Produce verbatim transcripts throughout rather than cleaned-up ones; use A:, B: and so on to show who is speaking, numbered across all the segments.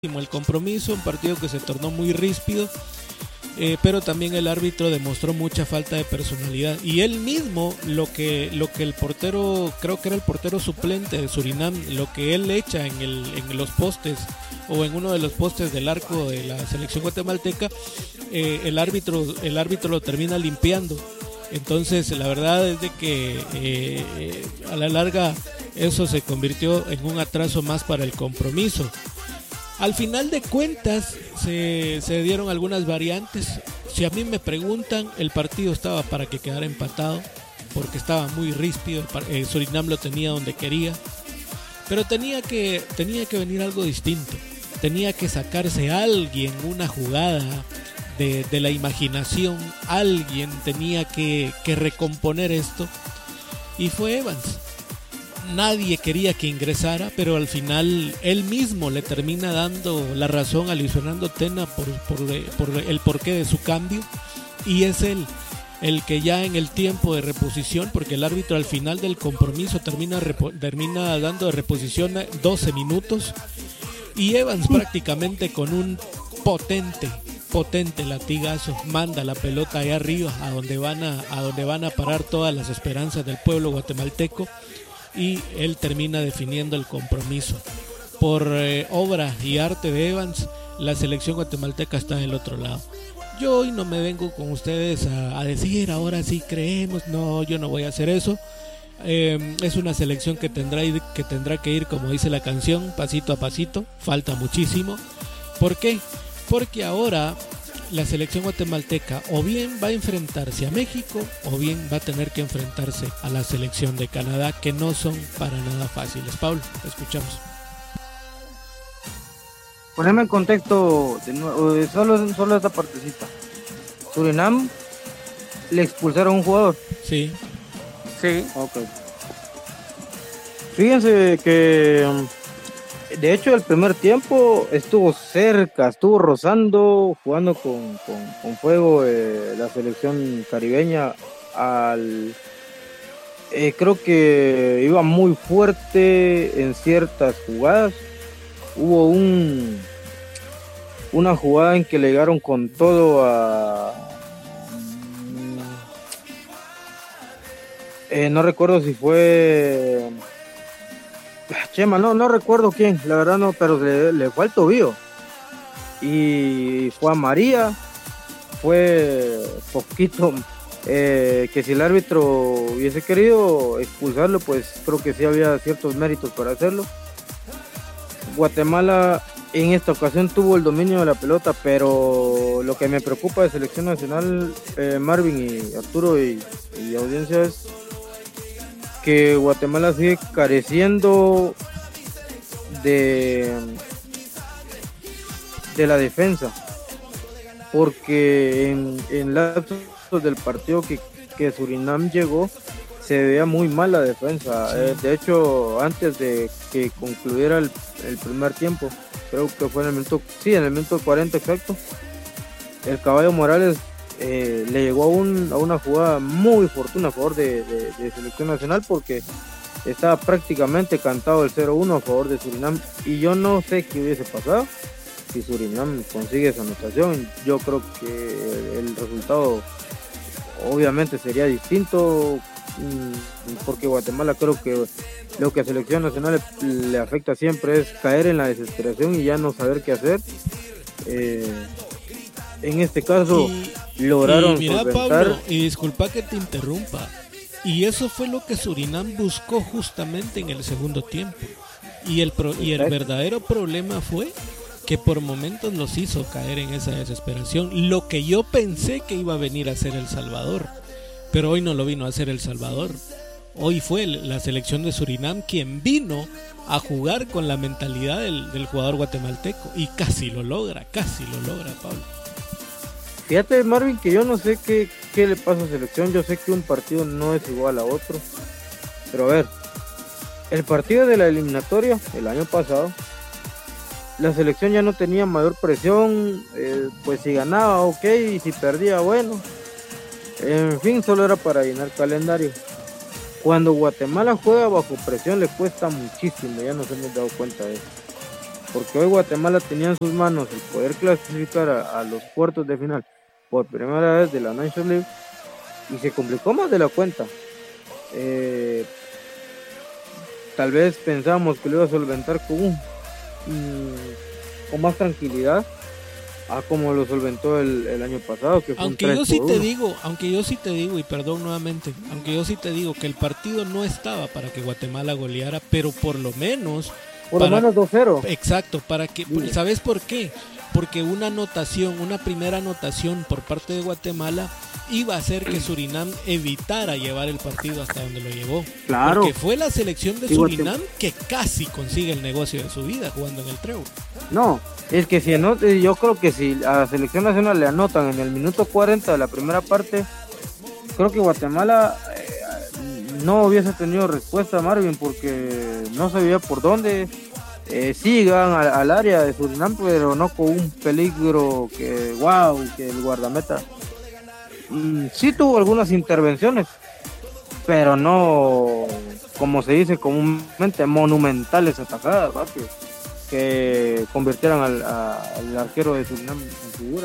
A: el compromiso, un partido que se tornó muy ríspido, eh, pero también el árbitro demostró mucha falta de personalidad y él mismo, lo que lo que el portero, creo que era el portero suplente de Surinam, lo que él echa en, el, en los postes o en uno de los postes del arco de la selección guatemalteca, eh, el árbitro el árbitro lo termina limpiando. Entonces la verdad es de que eh, eh, a la larga eso se convirtió en un atraso más para el compromiso. Al final de cuentas se, se dieron algunas variantes. Si a mí me preguntan, el partido estaba para que quedara empatado, porque estaba muy ríspido, eh, Surinam lo tenía donde quería, pero tenía que, tenía que venir algo distinto, tenía que sacarse alguien una jugada de, de la imaginación, alguien tenía que, que recomponer esto, y fue Evans. Nadie quería que ingresara, pero al final él mismo le termina dando la razón a Luis Fernando Tena por, por, por el porqué de su cambio, y es él el que ya en el tiempo de reposición, porque el árbitro al final del compromiso termina, repo, termina dando de reposición doce minutos, y Evans prácticamente con un potente potente latigazo manda la pelota allá arriba a donde van a, a donde van a parar todas las esperanzas del pueblo guatemalteco, y él termina definiendo el compromiso. Por eh, obra y arte de Evans, la selección guatemalteca está del otro lado. Yo hoy no me vengo con ustedes a, a decir ahora sí creemos, no, yo no voy a hacer eso. Eh, es una selección que tendrá, que tendrá que ir, como dice la canción, pasito a pasito, falta muchísimo. ¿Por qué? Porque ahora la selección guatemalteca o bien va a enfrentarse a México o bien va a tener que enfrentarse a la selección de Canadá, que no son para nada fáciles. Pablo, te escuchamos.
B: Poneme en contexto de nuevo, solo, solo esta partecita. Surinam le expulsaron a un jugador.
A: Sí.
B: Sí. Ok. Fíjense que de hecho el primer tiempo estuvo cerca, estuvo rozando, jugando con, con, con fuego eh, la selección caribeña. Al eh, creo que iba muy fuerte en ciertas jugadas. Hubo un una jugada en que le llegaron con todo a eh, no recuerdo si fue Chema, no, no recuerdo quién, la verdad no, pero le, le fue al tobillo. Y fue a María, fue poquito, eh, que si el árbitro hubiese querido expulsarlo, pues creo que sí había ciertos méritos para hacerlo. Guatemala en esta ocasión tuvo el dominio de la pelota, pero lo que me preocupa de selección nacional, eh, Marvin y Arturo y, y audiencia, es que Guatemala sigue careciendo de de la defensa, porque en, en lapsos del partido que, que Surinam llegó se veía muy mal la defensa. Sí. Eh, de hecho, antes de que concluyera el, el primer tiempo, creo que fue en el minuto, sí, en el minuto cuarenta exacto, el Caballo Morales Eh, le llegó a, un, a una jugada muy fortuna a favor de, de, de selección nacional, porque estaba prácticamente cantado el cero uno a favor de Surinam, y yo no sé qué hubiese pasado si Surinam consigue esa anotación. Yo creo que el, el resultado obviamente sería distinto, porque Guatemala, creo que lo que a selección nacional le, le afecta siempre es caer en la desesperación y ya no saber qué hacer. eh, En este caso y, lograron
A: y mira,
B: solventar...
A: Pablo, y disculpa que te interrumpa, y eso fue lo que Surinam buscó justamente en el segundo tiempo, y el, pro, y el verdadero problema fue que por momentos los hizo caer en esa desesperación, lo que yo pensé que iba a venir a ser El Salvador, pero hoy no lo vino a hacer El Salvador. Hoy fue la selección de Surinam quien vino a jugar con la mentalidad del, del jugador guatemalteco, y casi lo logra, casi lo logra, Pablo.
B: Fíjate, Marvin, que yo no sé qué, qué le pasa a selección. Yo sé que un partido no es igual a otro, pero a ver, el partido de la eliminatoria el año pasado, la selección ya no tenía mayor presión, eh, pues si ganaba, ok, y si perdía, bueno, en fin, solo era para llenar calendario. Cuando Guatemala juega bajo presión le cuesta muchísimo, ya nos hemos dado cuenta de eso. porque hoy Guatemala tenía en sus manos el poder clasificar a, a los cuartos de final por primera vez de la Nations League y se complicó más de la cuenta. Eh, tal vez pensábamos que lo iba a solventar con, un, mm, con más tranquilidad a como lo solventó el, el año pasado, que fue
A: aunque
B: un
A: yo sí te
B: uno.
A: digo, aunque yo sí te digo, y perdón nuevamente, aunque yo sí te digo que el partido no estaba para que Guatemala goleara, pero por lo menos
B: por
A: para,
B: lo menos dos cero.
A: Exacto, para que,
B: Sí.
A: ¿sabes por qué? Porque una anotación, una primera anotación por parte de Guatemala iba a hacer que Surinam evitara llevar el partido hasta donde lo llevó.
B: Claro.
A: Porque fue la selección de
B: Y
A: Surinam
B: Guatem-
A: que casi consigue el negocio de su vida jugando en el Trébol.
B: No, es que si anot- yo creo que si a la selección nacional le anotan en el minuto cuarenta de la primera parte, creo que Guatemala eh, no hubiese tenido respuesta, Marvin, porque no sabía por dónde. Eh, sí llegaban al, al área de Surinam, pero no con un peligro que, wow, que el guardameta. Mm, sí tuvo algunas intervenciones, pero no, como se dice comúnmente, monumentales atacadas, ¿va? que, que convirtieran al, a- al arquero de Surinam en figura.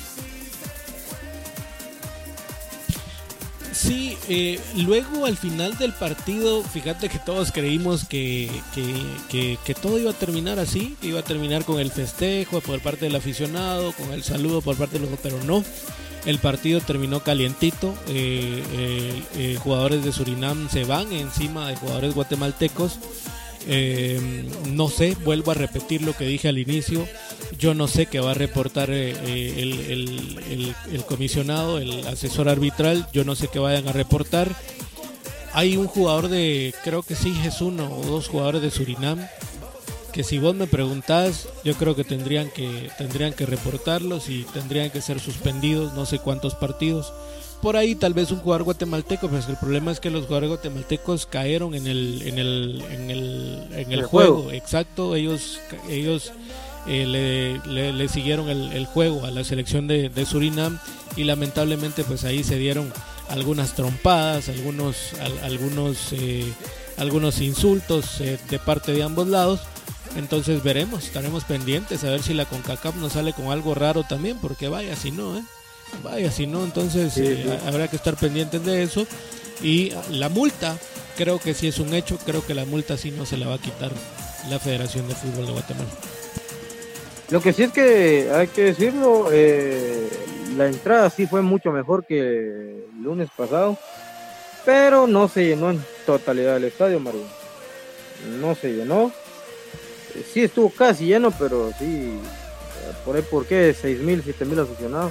A: Sí, eh, luego al final del partido, fíjate que todos creímos que, que, que, que todo iba a terminar así, que iba a terminar con el festejo por parte del aficionado, con el saludo por parte de los, pero no. El partido terminó calientito, eh, eh, eh, jugadores de Surinam se van encima de jugadores guatemaltecos. Eh, no sé, vuelvo a repetir lo que dije al inicio. Yo no sé qué va a reportar eh, eh, el, el, el, el comisionado, el asesor arbitral. Yo no sé qué vayan a reportar. Hay un jugador de, creo que sí, es uno o dos jugadores de Surinam, que si vos me preguntás, yo creo que tendrían que tendrían que reportarlos y tendrían que ser suspendidos, no sé cuántos partidos. Por ahí tal vez un jugador guatemalteco, pero el problema es que los jugadores guatemaltecos cayeron en el en el en el en el, el juego. juego, exacto, ellos ellos eh, le, le, le siguieron el, el juego a la selección de, de Surinam y lamentablemente pues ahí se dieron algunas trompadas, algunos al, algunos eh, algunos insultos eh, de parte de ambos lados. Entonces veremos, estaremos pendientes a ver si la CONCACAF nos sale con algo raro también, porque vaya si no, ¿eh? Vaya si no, entonces sí, eh, sí. habrá que estar pendientes de eso. Y la multa, creo que sí es un hecho, creo que la multa sí no se la va a quitar la Federación de Fútbol de Guatemala.
B: Lo que sí es que hay que decirlo, eh, la entrada sí fue mucho mejor que el lunes pasado, pero no se llenó en totalidad el estadio, Mario. No se llenó. Sí estuvo casi lleno, pero sí, por ahí, ¿por qué? seis mil, siete mil aficionados.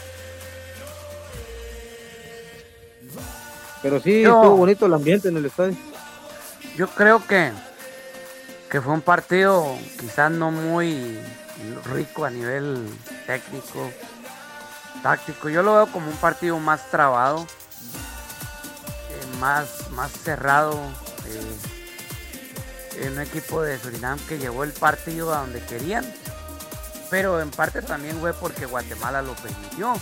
B: Pero sí, yo, estuvo bonito el ambiente en el estadio.
C: Yo creo que, que fue un partido quizás no muy rico a nivel técnico, táctico. Yo lo veo como un partido más trabado, eh, más, más cerrado. Eh, un equipo de Surinam que llevó el partido a donde querían, pero en parte también fue porque Guatemala lo permitió.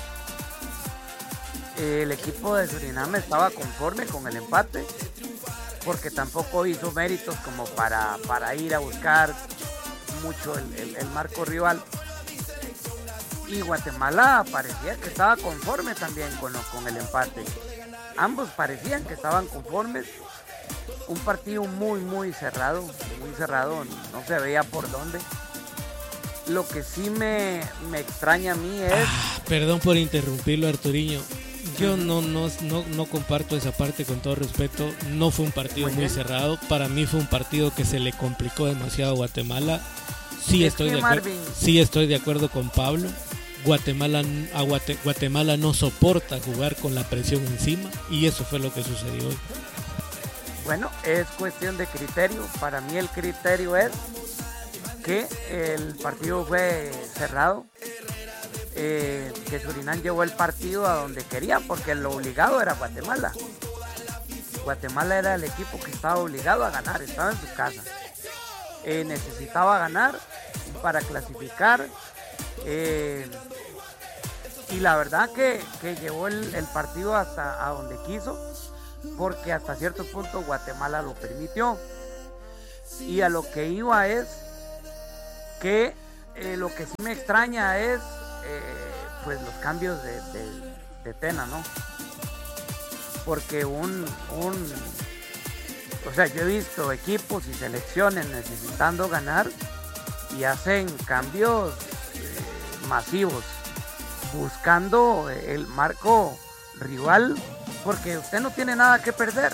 C: El equipo de Surinam estaba conforme con el empate porque tampoco hizo méritos como para, para ir a buscar mucho el, el, el marco rival, y Guatemala parecía que estaba conforme también con, lo, con el empate. Ambos parecían que estaban conformes. Un partido muy muy cerrado, muy cerrado, no se veía por dónde. Lo que sí me, me extraña a mí es...
A: Ah, perdón por interrumpirlo, Arturiño. Yo no, no, no, no comparto esa parte, con todo respeto. No fue un partido muy, muy cerrado. Para mí fue un partido que se le complicó demasiado a Guatemala. Sí estoy, de acuerdo, sí estoy de acuerdo con Pablo. Guatemala, a Guate, Guatemala no soporta jugar con la presión encima, y eso fue lo que sucedió hoy.
C: Bueno, es cuestión de criterio. Para mí el criterio es que el partido fue cerrado, eh, que Surinam llevó el partido a donde quería, porque lo obligado era Guatemala. Guatemala era el equipo que estaba obligado a ganar, estaba en su casa. Eh, necesitaba ganar para clasificar, eh, y la verdad que, que llevó el, el partido hasta a donde quiso, porque hasta cierto punto Guatemala lo permitió. Y a lo que iba es que eh, lo que sí me extraña es eh, pues los cambios de, de, de Tena, ¿no? Porque un, un o sea, yo he visto equipos y selecciones necesitando ganar y hacen cambios eh, masivos, buscando el marco rival, porque usted no tiene nada que perder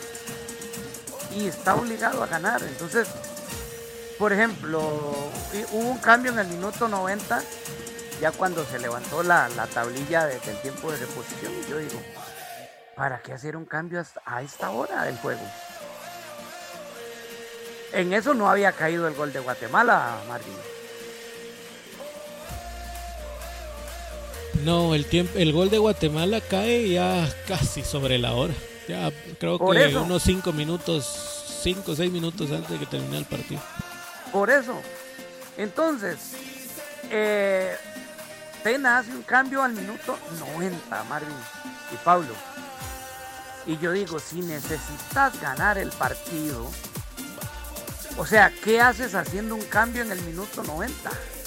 C: y está obligado a ganar. Entonces, por ejemplo, hubo un cambio en el minuto noventa, ya cuando se levantó la, la tablilla de, del tiempo de reposición, y yo digo, ¿para qué hacer un cambio hasta a esta hora del juego? En eso no había caído el gol de Guatemala, Marvin.
A: No, el tiempo, el gol de Guatemala cae ya casi sobre la hora. Ya creo
C: Por
A: que
C: eso.
A: unos cinco minutos, cinco o seis minutos antes de que termine el partido.
C: Por eso. Entonces, eh, Tena hace un cambio al minuto noventa, Marvin y Pablo. Y yo digo, si necesitas ganar el partido, o sea, ¿qué haces haciendo un cambio en el minuto noventa?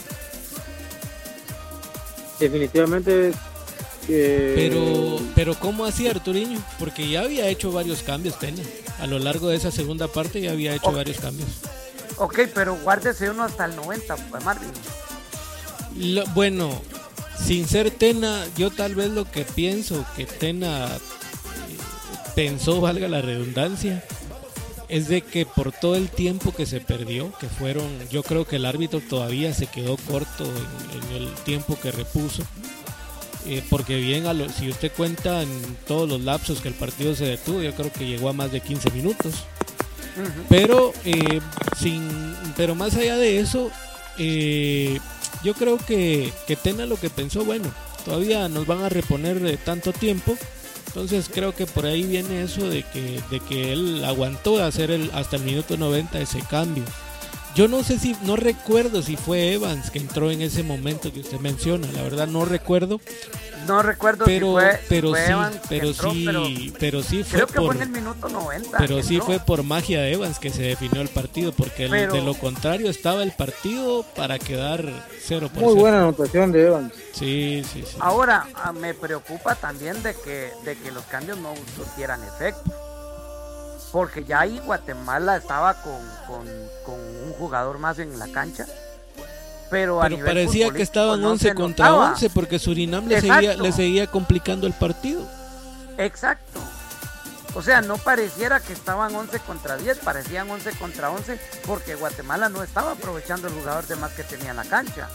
B: Definitivamente. Eh,
A: Pero, pero ¿cómo hacía Arturiño? Porque ya había hecho varios cambios, Tena. A lo largo de esa segunda parte ya había hecho
C: Ok.
A: varios cambios.
C: Ok, pero guárdese uno hasta el noventa, pues, Marvin.
A: Lo- bueno, sin ser Tena, yo tal vez lo que pienso que Tena eh, pensó, valga la redundancia, es de que por todo el tiempo que se perdió, que fueron, yo creo que el árbitro todavía se quedó corto en, en el tiempo que repuso, eh, porque bien, a lo, si usted cuenta en todos los lapsos que el partido se detuvo, yo creo que llegó a más de quince minutos.
C: Uh-huh.
A: Pero, eh, sin, pero más allá de eso, eh, yo creo que, que Tena lo que pensó, bueno, todavía nos van a reponer de tanto tiempo. Entonces creo que por ahí viene eso de que, de que él aguantó hacer el, hasta el minuto noventa ese cambio. Yo no sé si, no recuerdo si fue Evans que entró en ese momento que usted menciona, la verdad no recuerdo.
C: No recuerdo
A: Pero,
C: si fue,
A: pero
C: si fue
A: sí,
C: Evans que
A: pero
C: entró,
A: sí,
C: pero
A: pero sí fue
C: creo que
A: por,
C: fue en el minuto noventa.
A: pero
C: que
A: sí
C: entró.
A: fue por magia de Evans que se definió el partido, porque el-
C: Pero-
A: de lo contrario estaba el partido para quedar cero por
B: Muy
A: cero.
B: buena anotación de Evans.
A: Sí, sí, sí.
C: Ahora, ah, me preocupa también de que, de que los cambios no surtieran efecto. Porque ya ahí Guatemala estaba con, con, con un jugador más en la cancha. Pero, a
A: Pero
C: nivel
A: parecía que
C: futbolístico
A: estaban
C: no
A: once
C: se
A: contra
C: notaba.
A: once, porque Surinam le
C: Exacto.
A: seguía, le seguía complicando el partido.
C: Exacto. O sea, no pareciera que estaban once contra diez, parecían once contra once, porque Guatemala no estaba aprovechando el jugador de más que tenía en la cancha.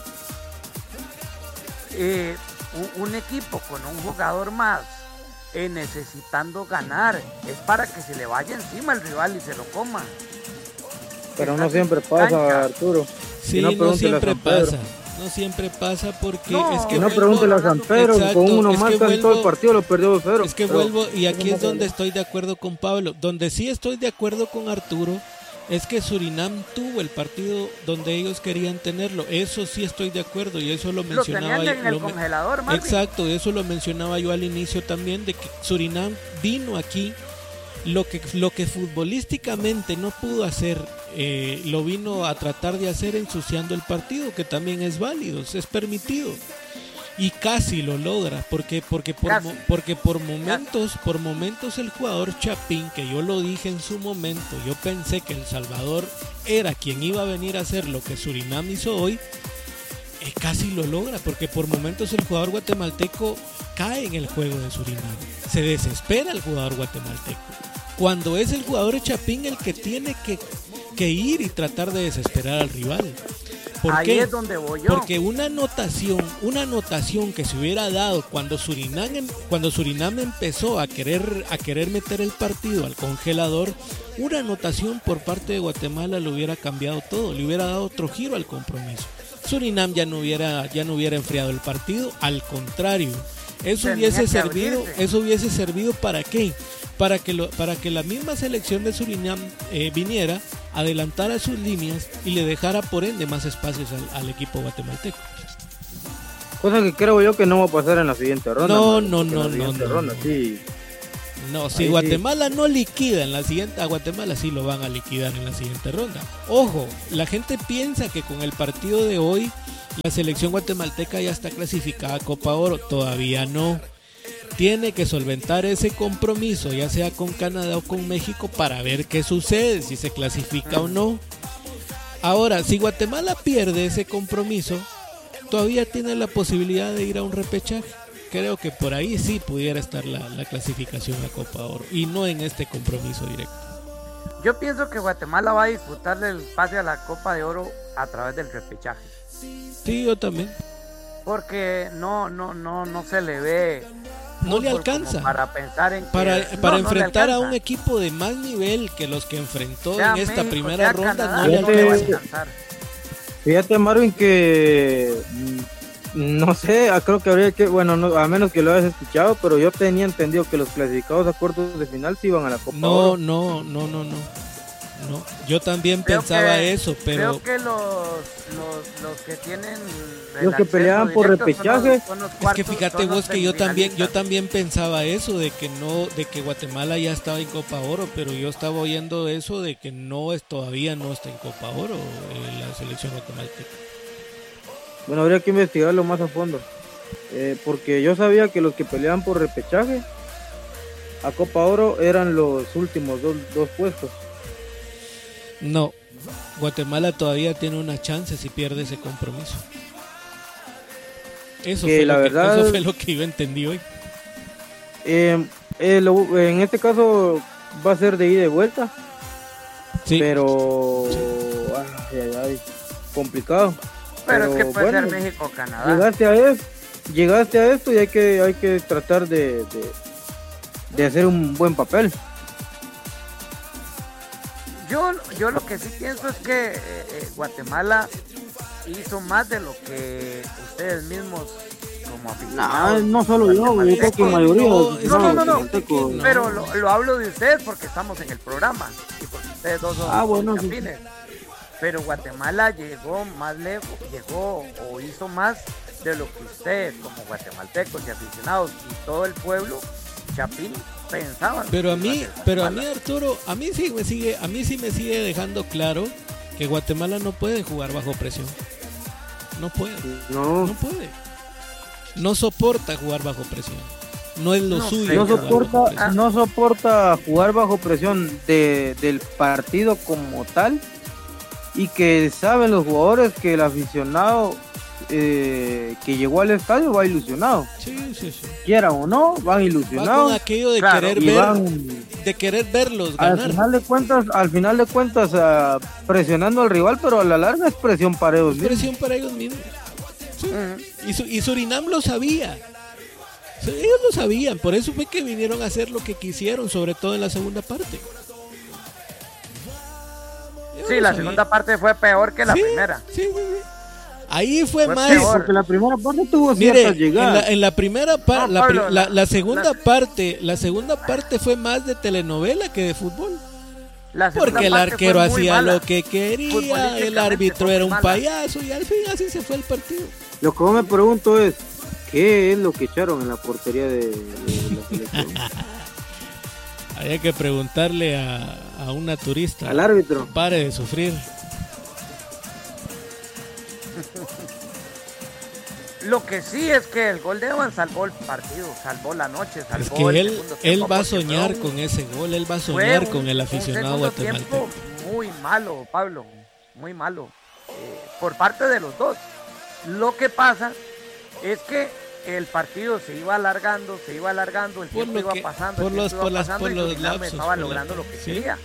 C: Eh, un, un equipo con un jugador más eh, necesitando ganar es para que se le vaya encima el rival y se lo coma.
B: Pero
C: Está
B: no siempre
C: en
B: pasa,
C: cancha.
B: Arturo.
A: Sí,
B: no,
A: no,
B: pregúntele a
A: siempre
B: San Pedro.
A: pasa. No siempre pasa porque
C: No,
A: es que
B: Si no,
A: vuelvo-
B: pregúntele a San Pedro.
A: Exacto,
B: Con uno
A: es
B: más
A: que
B: casi todo el
A: vuelvo-
B: partido lo perdió dos cero.
A: Es que
B: Pero-
A: vuelvo, y aquí
B: eso
A: es
B: no
A: donde
B: pasa.
A: estoy de acuerdo con Pablo. Donde sí estoy de acuerdo con Arturo es que Surinam tuvo el partido donde ellos querían tenerlo. Eso sí estoy de acuerdo, y eso lo
C: Lo
A: mencionaba
C: tenían en el
A: lo me-
C: congelador, Marvin.
A: Exacto, eso lo mencionaba yo al inicio también, de que Surinam vino aquí, lo que, lo que futbolísticamente no pudo hacer, eh, lo vino a tratar de hacer ensuciando el partido, que también es válido, es permitido. Y casi lo logra, porque porque por
C: Casi.
A: mo- porque por momentos, por momentos el jugador Chapín, que yo lo dije en su momento, yo pensé que El Salvador era quien iba a venir a hacer lo que Surinam hizo hoy, eh, casi lo logra, porque por momentos el jugador guatemalteco cae en el juego de Surinam, se desespera el jugador guatemalteco, cuando es el jugador Chapín el que tiene que, que ir y tratar de desesperar al rival. ¿Por
C: Ahí
A: qué?
C: es donde voy yo.
A: Porque una anotación, una anotación que se hubiera dado cuando Surinam, em- cuando Surinam empezó a querer, a querer meter el partido al congelador, una anotación por parte de Guatemala le hubiera cambiado todo, le hubiera dado otro giro al compromiso. Surinam ya no hubiera, ya no hubiera enfriado el partido, al contrario, eso
C: Tenía
A: hubiese
C: que
A: servido,
C: abrirse.
A: eso hubiese servido ¿para qué? Para que, lo, para que la misma selección de Surinam eh, viniera, adelantara sus líneas y le dejara por ende más espacios al, al equipo guatemalteco.
B: Cosa que creo yo que no va a pasar en la siguiente ronda.
A: No,
B: man,
A: no,
B: porque
A: no,
B: en la
A: no,
B: siguiente
A: no,
B: ronda,
A: no.
B: sí.
A: No, si
B: Ahí
A: Guatemala sí. no liquida en la siguiente, a Guatemala sí lo van a liquidar en la siguiente ronda. Ojo, la gente piensa que con el partido de hoy la selección guatemalteca ya está clasificada a Copa Oro. Todavía no. Tiene que solventar ese compromiso, ya sea con Canadá o con México, para ver qué sucede, si se clasifica o no. Ahora, si Guatemala pierde ese compromiso, todavía tiene la posibilidad de ir a un repechaje. Creo que por ahí sí pudiera estar la, la clasificación a Copa Oro y no en este compromiso directo.
C: Yo pienso que Guatemala va a disputarle el pase a la Copa de Oro a través del repechaje.
A: Sí, yo también.
C: Porque no, no, no, no se le ve.
A: No le alcanza
C: para pensar en que,
A: para, para
C: no,
A: enfrentar
C: no
A: a un equipo de más nivel que los que enfrentó
C: sea
A: en esta
C: México,
A: primera ronda.
C: Canadá,
A: no le
C: no le va a
A: alcanza.
C: alcanzar.
B: Fíjate, Marvin, que no sé, creo que habría que, bueno, no, a menos que lo hayas escuchado, pero yo tenía entendido que los clasificados a cuartos de final se iban a la Copa
A: No,
B: Oro.
A: no, no, no, no. No, yo también
C: Creo
A: pensaba
C: que,
A: eso, pero
C: creo que los, los, los que tienen
B: los que peleaban por repechaje,
C: son los, son los
A: es
C: cuartos,
A: que fíjate
C: son los
A: vos que yo también yo
C: semifinalistas.
A: también pensaba eso de que no, de que Guatemala ya estaba en Copa Oro, pero yo estaba oyendo eso de que no es todavía no está en Copa Oro eh, la selección guatemalteca.
B: bueno, habría que investigarlo más a fondo, eh, porque yo sabía que los que peleaban por repechaje a Copa Oro eran los últimos dos, dos puestos.
A: No, Guatemala todavía tiene una chance si pierde ese compromiso. Eso,
B: Que
A: fue,
B: la
A: lo
B: verdad,
A: que, eso fue lo que yo entendí hoy.
B: Eh, eh, lo- en este caso va a ser de ida y vuelta,
A: Sí.
B: pero ay, ay, ay, complicado.
C: Pero, es que puede
B: bueno,
C: ser México-Canadá.
B: Llegaste a esto, llegaste a esto y hay que hay que tratar de, de, de hacer un buen papel.
C: Yo, yo lo que sí pienso es que eh, eh, Guatemala hizo más de lo que ustedes mismos como
B: No,
C: aficionados.
B: no solo yo, yo creo que la mayoría
A: No,
B: de los
C: no, no, no, no.
B: guatemaltecos.
A: No.
C: Pero lo, lo hablo de ustedes porque estamos en el programa y porque ustedes dos son
B: Ah, bueno, sí.
C: chapines. Pero Guatemala llegó más lejos, llegó o hizo más de lo que ustedes como guatemaltecos y aficionados y todo el pueblo chapín pensaban.
A: Pero a
C: que iba
A: mí,
C: ser
A: pero a
C: Guatemala.
A: mí Arturo, a mí sí me sigue, a mí sí me sigue dejando claro que Guatemala no puede jugar bajo presión. No puede,
B: No,
A: no puede. No soporta jugar bajo presión. No es lo
C: No
A: suyo.
C: sé,
B: no
A: jugar bajo
B: soporta,
A: presión.
B: no soporta jugar bajo presión de, del partido como tal, y que saben los jugadores que el aficionado eh, que llegó al estadio va ilusionado,
A: Sí, sí, sí.
B: quiera o no, van
A: Va con
B: ilusionados
A: aquello de
C: Claro,
A: querer
B: y
A: ver,
B: van
A: de querer verlos
B: al
A: ganar.
B: final de cuentas, al final de cuentas ah, presionando al rival, pero a la larga es presión para ellos
A: Es
B: mismos.
A: presión para ellos mismos. Sí.
C: Ujú.
A: Y, Su- y Surinam lo sabía. Sí, ellos lo sabían, por eso fue que vinieron a hacer lo que quisieron, sobre todo en la segunda parte. Ellos
C: Sí,
A: lo
C: la
A: sabían.
C: segunda parte fue peor que la
A: Sí,
C: primera.
A: sí, sí, sí. Ahí fue,
C: Fue
A: más.
C: peor.
B: Porque la primera parte tuvo
A: Mire,
B: ciertas
A: en
B: llegadas.
A: la, en la primera parte,
C: No,
A: la,
C: Pablo,
A: pri- la-
C: la-
A: la segunda
C: la-
A: parte, la segunda parte fue más de telenovela que de fútbol.
C: La segunda
A: Porque el
C: parte
A: arquero
C: fue muy
A: hacía
C: mala.
A: lo que quería, el
C: Futbolísticamente
A: árbitro
C: fue
A: era
C: muy
A: un
C: mala.
A: payaso y al fin así se fue el partido.
B: Lo que yo me pregunto es, ¿qué es lo que echaron en la portería de, de la selección?
A: Había que preguntarle a, a una turista.
B: Al árbitro.
A: Pare de sufrir.
C: Lo que sí es que el gol de Evan salvó el partido, salvó la noche, salvó
A: Es que
C: el
A: él,
C: segundo
A: él
C: tiempo,
A: va a
C: porque fue
A: soñar
C: un-
A: con ese gol, él va a
C: fue
A: soñar
C: un-
A: con el
C: un
A: aficionado
C: segundo
A: guatemalteco.
C: tiempo muy malo, Pablo, muy malo, eh, por parte de los dos. Lo que pasa es que el partido se iba alargando, se iba alargando, el
A: Por
C: tiempo
A: lo
C: iba
A: que-
C: pasando,
A: por
C: el
A: los-
C: tiempo
A: por
C: iba
A: las-
C: pasando
A: por
C: y
A: los
C: Surinam
A: lapsos,
C: estaba
A: por la-
C: logrando lo que
A: sí.
C: quería.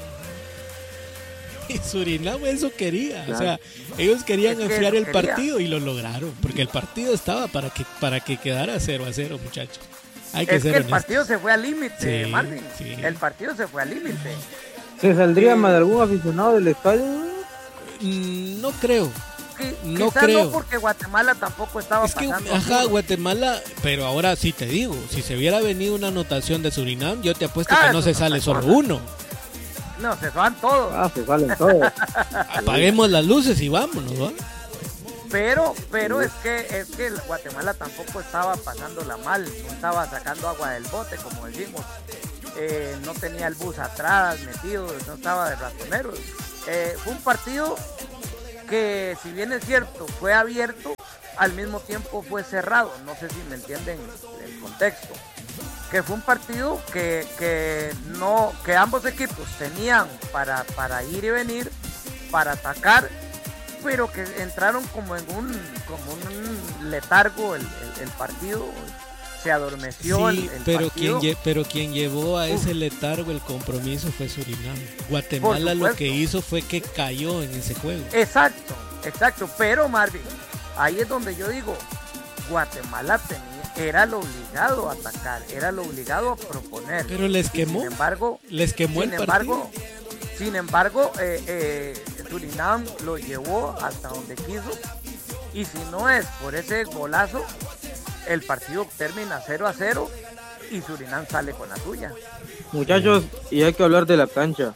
A: Y Surinam eso quería,
B: Claro.
A: o sea, ellos querían
C: Es que
A: enfriar
C: eso
A: el
C: quería.
A: partido y lo lograron, porque el partido estaba para que para que quedara cero a cero, muchachos. Hay que
C: Es
A: ser
C: que el
A: honestos.
C: partido se fue al límite,
A: Sí,
C: Marvin.
A: sí.
C: El partido se fue al límite.
B: ¿Se saldría más de algún aficionado del estadio?
A: Mm, no creo.
C: Qui-
A: No
C: quizás
A: creo.
C: no porque Guatemala tampoco estaba
A: Es que,
C: pasando.
A: ajá,
C: apuro.
A: Guatemala, pero ahora sí te digo, si se hubiera venido una anotación de Surinam, yo te apuesto
C: Ah,
A: que no
C: eso
A: se
C: es
A: sale
C: otra
A: solo
C: cosa.
A: uno.
C: No, se van todos.
B: Ah, se salen todos.
A: Apaguemos las luces y vámonos, ¿va?
C: Pero, pero es que es que el Guatemala tampoco estaba pasándola mal, no estaba sacando agua del bote, como decimos. eh, no tenía el bus atrás metido, no estaba de ratoneros. Eh, fue un partido que, si bien es cierto, fue abierto, al mismo tiempo fue cerrado. No sé si me entienden el contexto. Que fue un partido que, que, no, que ambos equipos tenían para, para ir y venir, para atacar, pero que entraron como en un, como un letargo el, el, el partido. Se adormeció
A: sí,
C: el, el
A: pero
C: partido.
A: Quien, pero quien llevó a ese letargo el compromiso fue Surinam. Guatemala lo que hizo fue que cayó en ese juego.
C: Exacto, exacto. Pero Marvin, ahí es donde yo digo, Guatemala tenía, era lo obligado a atacar, era lo obligado a proponer.
A: Pero les quemó.
C: Sin embargo,
A: les quemó
C: sin
A: el
C: embargo,
A: partido.
C: Sin embargo, eh, eh, Surinam lo llevó hasta donde quiso. Y si no es por ese golazo, el partido termina cero a cero y Surinam sale con la suya.
B: Muchachos, y hay que hablar de la cancha.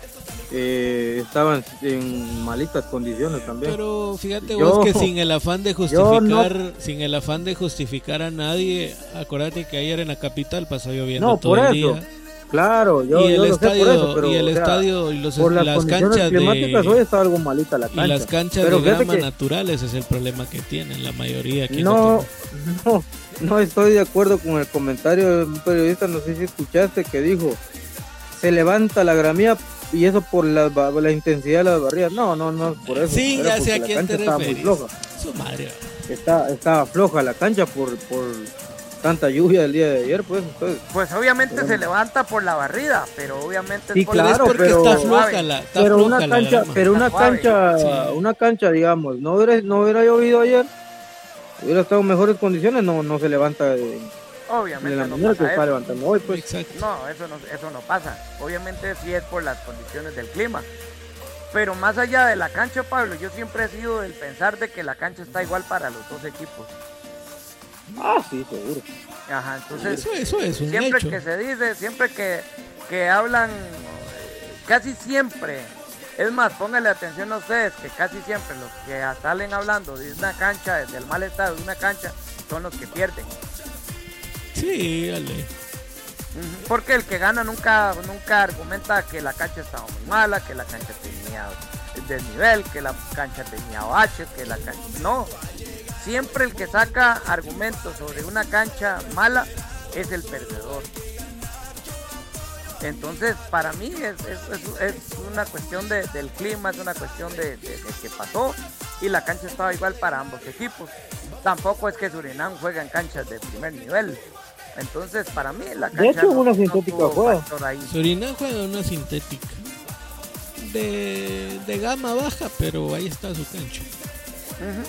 B: Eh, estaban en malitas condiciones también.
A: Pero fíjate
B: yo,
A: vos que sin el afán de justificar,
B: no,
A: sin el afán de justificar a nadie, acuérdate que ayer en la capital pasó lloviendo
B: no,
A: todo
B: por
A: el
B: eso.
A: día.
B: Claro, yo,
A: y el
B: yo
A: estadio,
B: lo sé por eso, pero,
A: y el
B: o sea,
A: estadio y los,
B: por las,
A: las
B: condiciones
A: canchas
B: climáticas
A: de,
B: hoy está algo malita la cancha.
A: y las canchas
B: pero
A: de grama
B: que,
A: naturales es el problema que tienen la mayoría aquí.
B: No, no, no estoy de acuerdo con el comentario de un periodista, no sé si escuchaste, que dijo, se levanta la gramía y eso por la, la intensidad de las barridas. No, no, no, por eso.
A: Sí, ya sé a
B: la
A: quién
B: cancha
A: te
B: estaba muy
A: referís.
B: floja.
A: Su madre.
B: Está, estaba floja la cancha por, por tanta lluvia del día de ayer, pues. Entonces,
C: pues obviamente
B: pero,
C: se levanta por la barrida, pero obviamente
B: sí,
C: es por
B: claro,
A: es porque
B: pero,
A: está floja la, está
B: pero
A: floja
B: una
A: la
B: cancha,
A: grama.
B: pero una
C: Está suave.
B: cancha,
A: Sí.
B: una cancha, digamos, no hubiera, no hubiera llovido ayer, hubiera estado en mejores condiciones, no, no se levanta de, de
C: obviamente
B: la
C: no
B: manera que
C: pasa
B: está
C: eso.
B: levantando hoy, pues.
A: Exacto.
C: No, eso no, eso no pasa. Obviamente sí es por las condiciones del clima. Pero más allá de la cancha, Pablo, yo siempre he sido del pensar de que la cancha está igual para los dos equipos.
B: Ah, sí, seguro.
C: Ajá, entonces
A: Eso, eso es un
C: siempre
A: hecho.
C: que se dice, siempre que, que hablan, casi siempre, es más, pónganle atención a ustedes, que casi siempre los que salen hablando de una cancha, desde el mal estado de una cancha, son los que pierden.
A: Sí, dale.
C: Porque el que gana nunca, nunca argumenta que la cancha estaba muy mala, que la cancha tenía desnivel, que la cancha tenía baches, que la cancha... No, siempre el que saca argumentos sobre una cancha mala es el perdedor. Entonces, para mí es, es, es, es una cuestión de, del clima, es una cuestión de, de, de que pasó y la cancha estaba igual para ambos equipos. Tampoco es que Surinam juega en canchas de primer nivel. Entonces, para mí la cancha
B: de hecho,
C: no,
B: una
C: no
B: sintética
C: tuvo
B: juega.
C: factor ahí.
A: Surinam juega una sintética de, de gama baja, pero ahí está su cancha.
C: Uh-huh.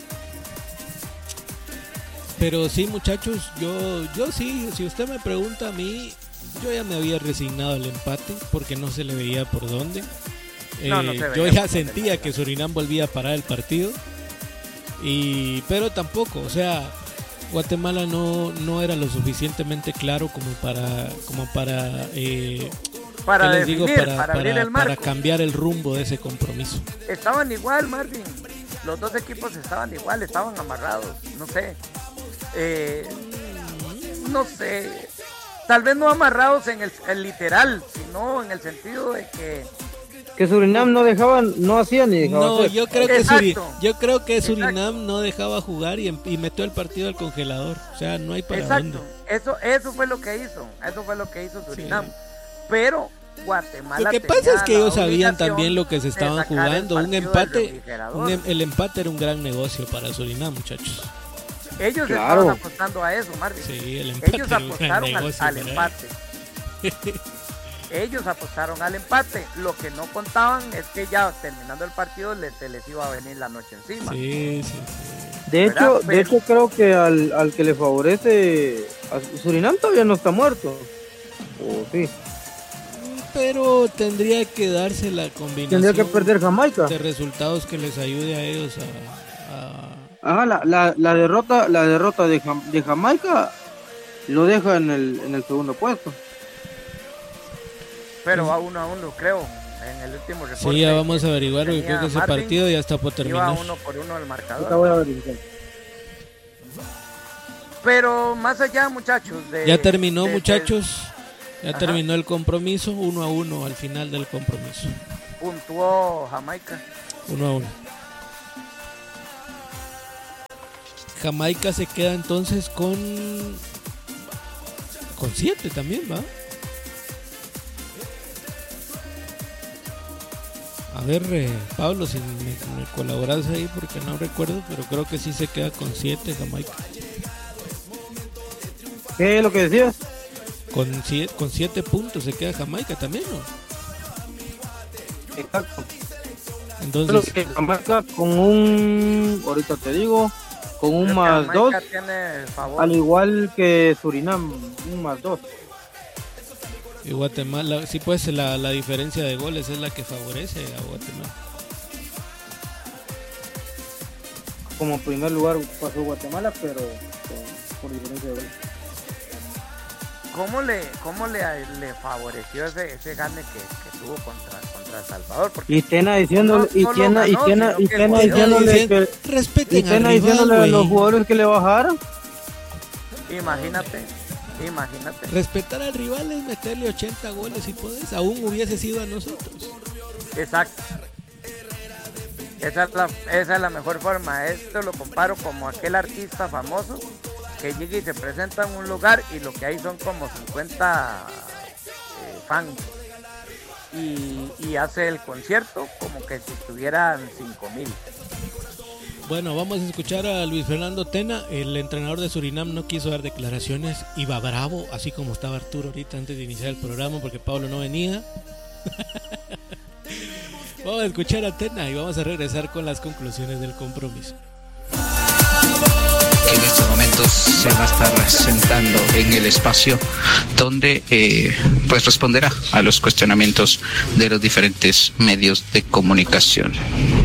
A: Pero sí, muchachos, yo, yo sí, si usted me pregunta a mí, yo ya me había resignado al empate porque no se le veía por dónde.
C: No,
A: Eh,
C: no se veía
A: yo
C: por
A: ya
C: dónde.
A: sentía que Surinam volvía a parar el partido. Y, pero tampoco, o sea, Guatemala no, no era lo suficientemente claro como para, como para, eh,
C: Para
A: ¿qué les
C: definir,
A: digo? Para,
C: para, abrir
A: para-
C: el marco.
A: para cambiar el rumbo de ese compromiso.
C: Estaban igual, Marvin. Los dos equipos estaban igual, estaban amarrados. No sé. Eh, no sé. Tal vez no amarrados en el, el literal, sino en el sentido de que
B: Que Surinam no dejaban, no hacía ni dejaba
A: No,
B: hacer.
A: yo creo que
C: Exacto.
A: Suri- yo creo que
C: Exacto.
A: Surinam no dejaba jugar y, em- y metió el partido al congelador. O sea, no hay para
C: exacto.
A: dónde.
C: Eso, eso fue lo que hizo. Eso fue lo que hizo Surinam. Pero Guatemala.
A: Lo que
C: tenía
A: pasa es que
C: la
A: ellos sabían
C: obligación
A: también lo que se
C: de
A: estaban
C: sacar el
A: jugando. Un
C: partido del
A: empate,
C: refrigerador.
A: un em- el empate era un gran negocio para Surinam, muchachos.
C: Ellos
B: Claro.
C: estaban apostando a eso, Marvin.
A: Sí, el empate
C: Ellos
A: era un gran
C: apostaron al,
A: negocio
C: al
A: para
C: empate. Ellos apostaron al empate. Lo que no contaban es que ya terminando el partido les, se les iba a venir la noche encima.
A: Sí, sí, sí.
B: De
C: ¿Verdad?
B: hecho, de
C: Pero-
B: hecho creo que al, al que le favorece a Surinam todavía no está muerto. O sí.
A: Pero tendría que darse la combinación
B: Tendría que perder Jamaica.
A: de resultados que les ayude a ellos a, a-
B: Ajá, la, la, la derrota, la derrota de, Jam- de Jamaica lo deja en el, en el segundo puesto.
C: Pero va uno a uno, creo. En el último reporte.
A: Sí, ya vamos a averiguar, porque
C: tenía
A: creo que ese
C: Marvin,
A: partido ya está por
C: Iba
A: terminar.
C: uno por uno el marcador.
B: Ahorita voy a verificar.
C: Pero más allá, muchachos. De,
A: Ya terminó,
C: de- de-
A: muchachos. Ya
C: Ajá.
A: terminó el compromiso, uno a uno al final del compromiso.
C: Puntuó Jamaica.
A: Uno a uno. Jamaica se queda entonces con con siete también, ¿va? A ver, eh, Pablo, si me, me colaboras ahí porque no recuerdo, pero creo que sí se queda con siete Jamaica.
B: ¿Qué es lo que decías?
A: Con siete, con siete puntos se queda Jamaica también, ¿no?
B: Exacto.
A: Entonces,
B: Creo que Jamaica con un, ahorita te digo, con un más dos,
C: tiene favor.
B: al igual que Surinam, un más dos.
A: y Guatemala, sí, pues la, la diferencia de goles es la que favorece a Guatemala.
B: Como primer lugar pasó Guatemala, pero con, por diferencia de goles.
C: ¿Cómo le, cómo le, le favoreció ese, ese gane que, que tuvo contra, contra El Salvador? Porque
B: Y Tena diciéndole,
C: no-
B: y
C: no lo
B: Tena, y
C: ganó,
B: Tena,
C: sino
B: y
C: que
B: Tena
C: goleó.
B: diciéndole que, y
A: Respeten
B: Tena
A: al
B: diciéndole a
A: rival,
B: los
A: güey.
B: jugadores que le bajaran.
C: imagínate, imagínate.
A: Respetar al rival es meterle ochenta goles si puedes, aún hubiese sido a nosotros.
C: Exacto. Esa es, la, esa es la mejor forma. Esto lo comparo como aquel artista famoso que llega y se presenta en un lugar y lo que hay son como cincuenta eh, fans. Y, y hace el concierto como que si tuvieran cinco mil.
A: Bueno, vamos a escuchar a Luis Fernando Tena. El entrenador de Surinam no quiso dar declaraciones, iba bravo, así como estaba Arturo ahorita antes de iniciar el programa porque Pablo no venía. Vamos a escuchar a Tena y vamos a regresar con las conclusiones del compromiso.
D: Que en estos momentos se va a estar sentando en el espacio donde eh, pues responderá a los cuestionamientos de los diferentes medios de comunicación.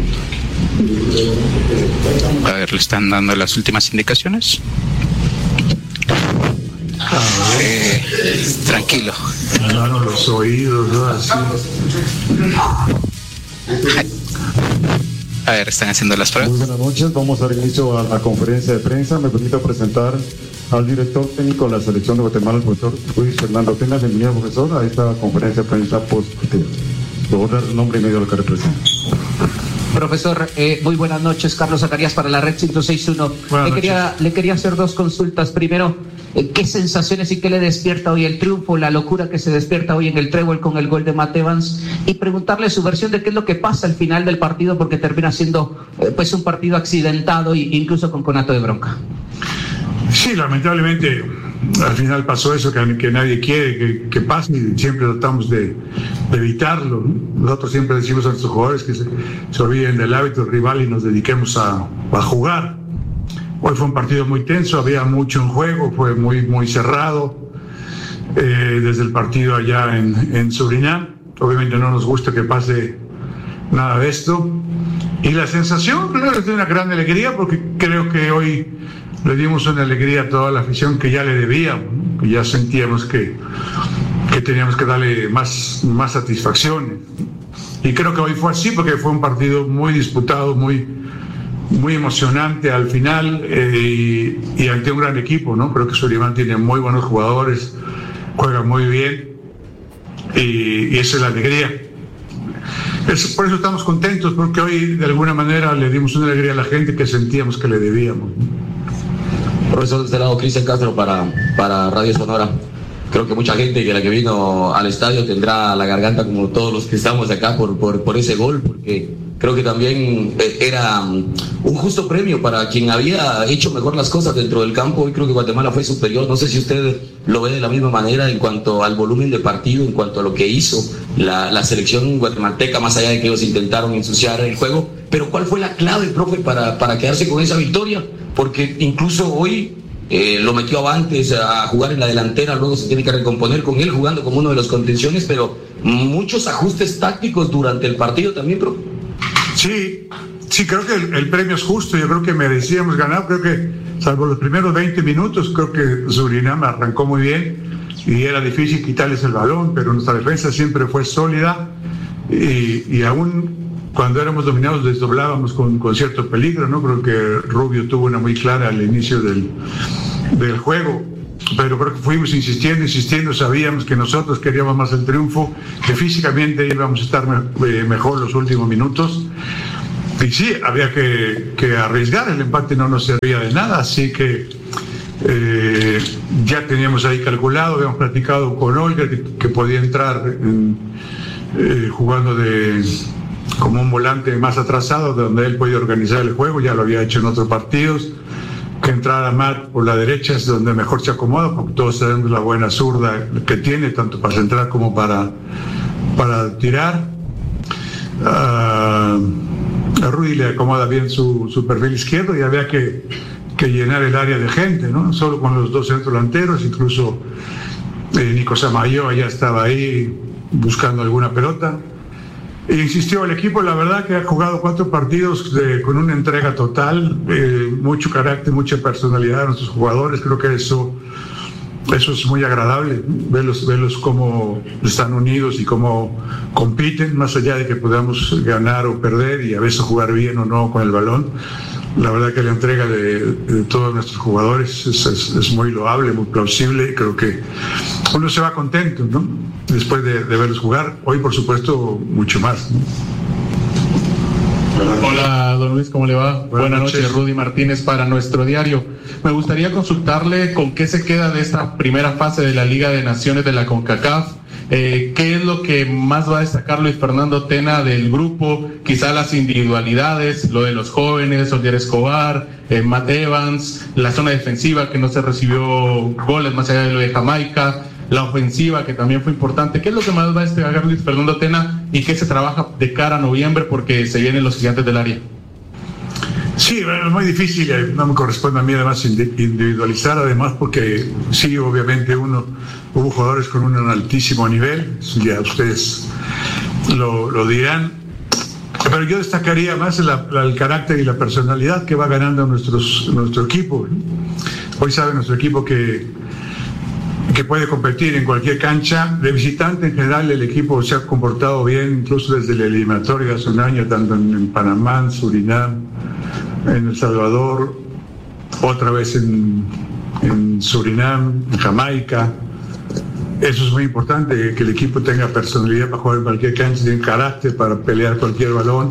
D: A ver, le están dando las últimas indicaciones. Eh, tranquilo.
E: Claro, los oídos, ¿no? Así.
D: A ver, están haciendo las pruebas.
E: Muy buenas noches, vamos a dar inicio a la conferencia de prensa. Me permito presentar al director técnico de la selección de Guatemala, el profesor Luis Fernando Tena. Bienvenido, profesor, a esta conferencia de prensa post-partido. Por favor, dar su nombre y medio de lo que representa.
F: Profesor, eh, muy buenas noches. Carlos Zacarías para la Red ciento seis punto uno. Le quería, le quería hacer dos consultas. Primero, eh, ¿qué sensaciones y qué le despierta hoy el triunfo, la locura que se despierta hoy en el trébol con el gol de Matt Evans? Y preguntarle su versión de qué es lo que pasa al final del partido, porque termina siendo eh, pues un partido accidentado e incluso con conato de bronca.
E: Sí, lamentablemente al final pasó eso que, que nadie quiere que, que pase y siempre tratamos de, de evitarlo, ¿no? Nosotros siempre decimos a nuestros jugadores que se, se olviden del hábito rival y nos dediquemos a, a jugar. Hoy fue un partido muy tenso, había mucho en juego, fue muy, muy cerrado eh, desde el partido allá en, en Surinam. Obviamente no nos gusta que pase nada de esto. Y la sensación, claro, es de una gran alegría porque creo que hoy le dimos una alegría a toda la afición que ya le debíamos, ¿no? Que ya sentíamos que, que teníamos que darle más, más satisfacciones. Y creo que hoy fue así porque fue un partido muy disputado, muy, muy emocionante al final eh, y, y ante un gran equipo, ¿no? Creo que Surinam tiene muy buenos jugadores, juega muy bien y, y esa es la alegría. Es, por eso estamos contentos porque hoy de alguna manera le dimos una alegría a la gente que sentíamos que le debíamos, ¿no?
G: Profesor, de este lado, Cristian Castro para, para Radio Sonora. Creo que mucha gente que la que vino al estadio tendrá la garganta como todos los que estamos acá por, por, por ese gol, porque creo que también era un justo premio para quien había hecho mejor las cosas dentro del campo. Hoy creo que Guatemala fue superior. No sé si usted lo ve de la misma manera en cuanto al volumen de partido, en cuanto a lo que hizo la, la selección guatemalteca, más allá de que ellos intentaron ensuciar el juego. Pero ¿cuál fue la clave, profe, para, para quedarse con esa victoria? Porque incluso hoy eh, lo metió avantes a jugar en la delantera, luego se tiene que recomponer con él jugando como uno de los contenciones, pero muchos ajustes tácticos durante el partido también, profe.
E: Sí, sí, creo que el, el premio es justo, yo creo que merecíamos ganar, creo que salvo los primeros veinte minutos, creo que Surinam arrancó muy bien y era difícil quitarles el balón, pero nuestra defensa siempre fue sólida y, y aún cuando éramos dominados desdoblábamos con, con cierto peligro, ¿no? Creo que Rubio tuvo una muy clara al inicio del, del juego. pero creo que fuimos insistiendo, insistiendo, sabíamos que nosotros queríamos más el triunfo, que físicamente íbamos a estar me, eh, mejor los últimos minutos. Y sí, había que, que arriesgar, el empate no nos servía de nada, así que eh, ya teníamos ahí calculado, habíamos platicado con Olga que, que podía entrar en, eh, jugando de como un volante más atrasado, donde él podía organizar el juego, ya lo había hecho en otros partidos, que entrara Matt por la derecha es donde mejor se acomoda, porque todos sabemos la buena zurda que tiene, tanto para centrar como para, para tirar. Uh, A Rudy le acomoda bien su, su perfil izquierdo y había que, que llenar el área de gente, ¿no? Solo con los dos centros delanteros, incluso eh, Nico Samayo ya estaba ahí buscando alguna pelota. E insistió el equipo, la verdad que ha jugado cuatro partidos de, con una entrega total, eh, mucho carácter, mucha personalidad de nuestros jugadores, creo que eso... Eso es muy agradable, verlos, verlos cómo están unidos y cómo compiten, más allá de que podamos ganar o perder y a veces jugar bien o no con el balón. La verdad que la entrega de, de todos nuestros jugadores es, es, es muy loable, muy plausible, y creo que uno se va contento, ¿no? Después de, de verlos jugar. Hoy, por supuesto, mucho más, ¿no?
H: Hola, don Luis, ¿cómo le va? Buenas, Buenas noches. noches, Rudy Martínez para Nuestro Diario. Me gustaría consultarle con qué se queda de esta primera fase de la Liga de Naciones de la CONCACAF. Eh, ¿Qué es lo que más va a destacar Luis Fernando Tena del grupo? Quizá las individualidades, lo de los jóvenes, Oliver Escobar, eh, Matt Evans, la zona defensiva que no se recibió goles más allá de lo de Jamaica, la ofensiva que también fue importante. ¿Qué es lo que más va a destacar Luis Fernando Tena y qué se trabaja de cara a noviembre porque se vienen los gigantes del área?
E: Sí, es muy difícil, no me corresponde a mí además individualizar, además porque sí, obviamente uno, hubo jugadores con un altísimo nivel, ya ustedes lo, lo dirán, pero yo destacaría más la, la, el carácter y la personalidad que va ganando nuestros, nuestro equipo. Hoy sabe nuestro equipo que que puede competir en cualquier cancha. De visitante en general el equipo se ha comportado bien, incluso desde la eliminatoria hace un año, tanto en, en Panamá, en Surinam, en El Salvador, otra vez en, en Surinam, en Jamaica. Eso es muy importante, que el equipo tenga personalidad para jugar en cualquier cancha, tiene carácter para pelear cualquier balón.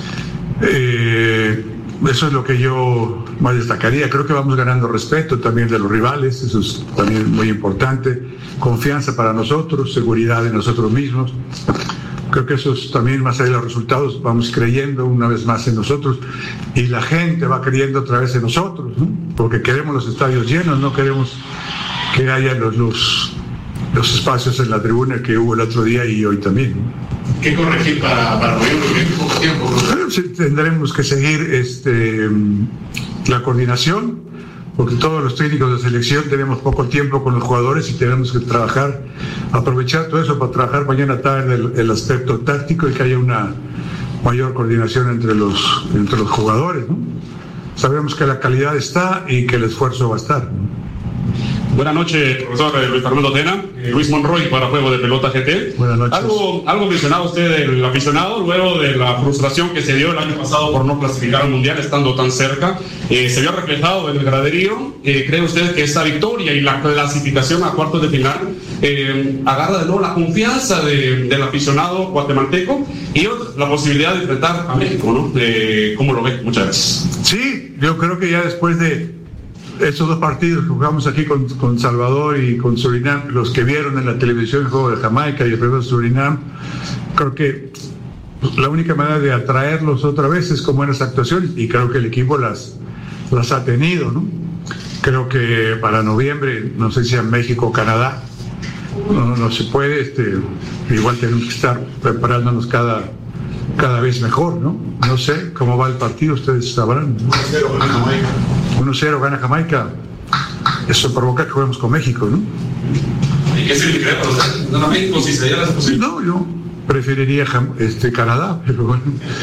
E: Eh, Eso es lo que yo más destacaría. Creo que vamos ganando respeto también de los rivales, eso es también muy importante. Confianza para nosotros, seguridad en nosotros mismos. Creo que eso es también, más allá de los resultados, vamos creyendo una vez más en nosotros y la gente va creyendo otra vez en nosotros, ¿no? Porque queremos los estadios llenos, no queremos que haya los, los, los espacios en la tribuna que hubo el otro día y hoy también, ¿no?
H: ¿Qué corregir para, para noviembre? ¿Qué poco tiempo?
E: Bueno, sí, tendremos que seguir este, la coordinación, porque todos los técnicos de selección tenemos poco tiempo con los jugadores y tenemos que trabajar, aprovechar todo eso para trabajar mañana tarde el, el aspecto táctico y que haya una mayor coordinación entre los, entre los jugadores, ¿no? Sabemos que la calidad está y que el esfuerzo va a estar, ¿no?
I: Buenas noches, profesor Luis Fernando Tena. Eh, Luis Monroy para Juego de Pelota G T.
E: Buenas noches.
I: Algo, algo mencionaba usted del aficionado, luego de la frustración que se dio el año pasado por no clasificar al Mundial estando tan cerca. Eh, se vio reflejado en el graderío. Eh, ¿Cree usted que esa victoria y la clasificación a cuartos de final eh, agarra de nuevo la confianza de, del aficionado guatemalteco y otra, la posibilidad de enfrentar a México, ¿no? Eh, ¿Cómo lo ve? Muchas gracias.
E: Sí, yo creo que ya después de estos dos partidos que jugamos aquí con, con Salvador y con Surinam, los que vieron en la televisión el juego de Jamaica y el juego de Surinam, creo que la única manera de atraerlos otra vez es con buenas actuaciones y creo que el equipo las, las ha tenido, ¿no? Creo que para noviembre, no sé si en México o Canadá, no, no se puede, este, igual tenemos que estar preparándonos cada, cada vez mejor, ¿no? No sé cómo va el partido, ustedes sabrán.
I: uno cero gana Jamaica.
E: uno cero gana Jamaica. Eso provoca que juguemos con México, ¿no?
I: ¿Y qué significa para usted? ¿No a México si se diera esa posibilidad?
E: No, yo preferiría este, Canadá, pero bueno,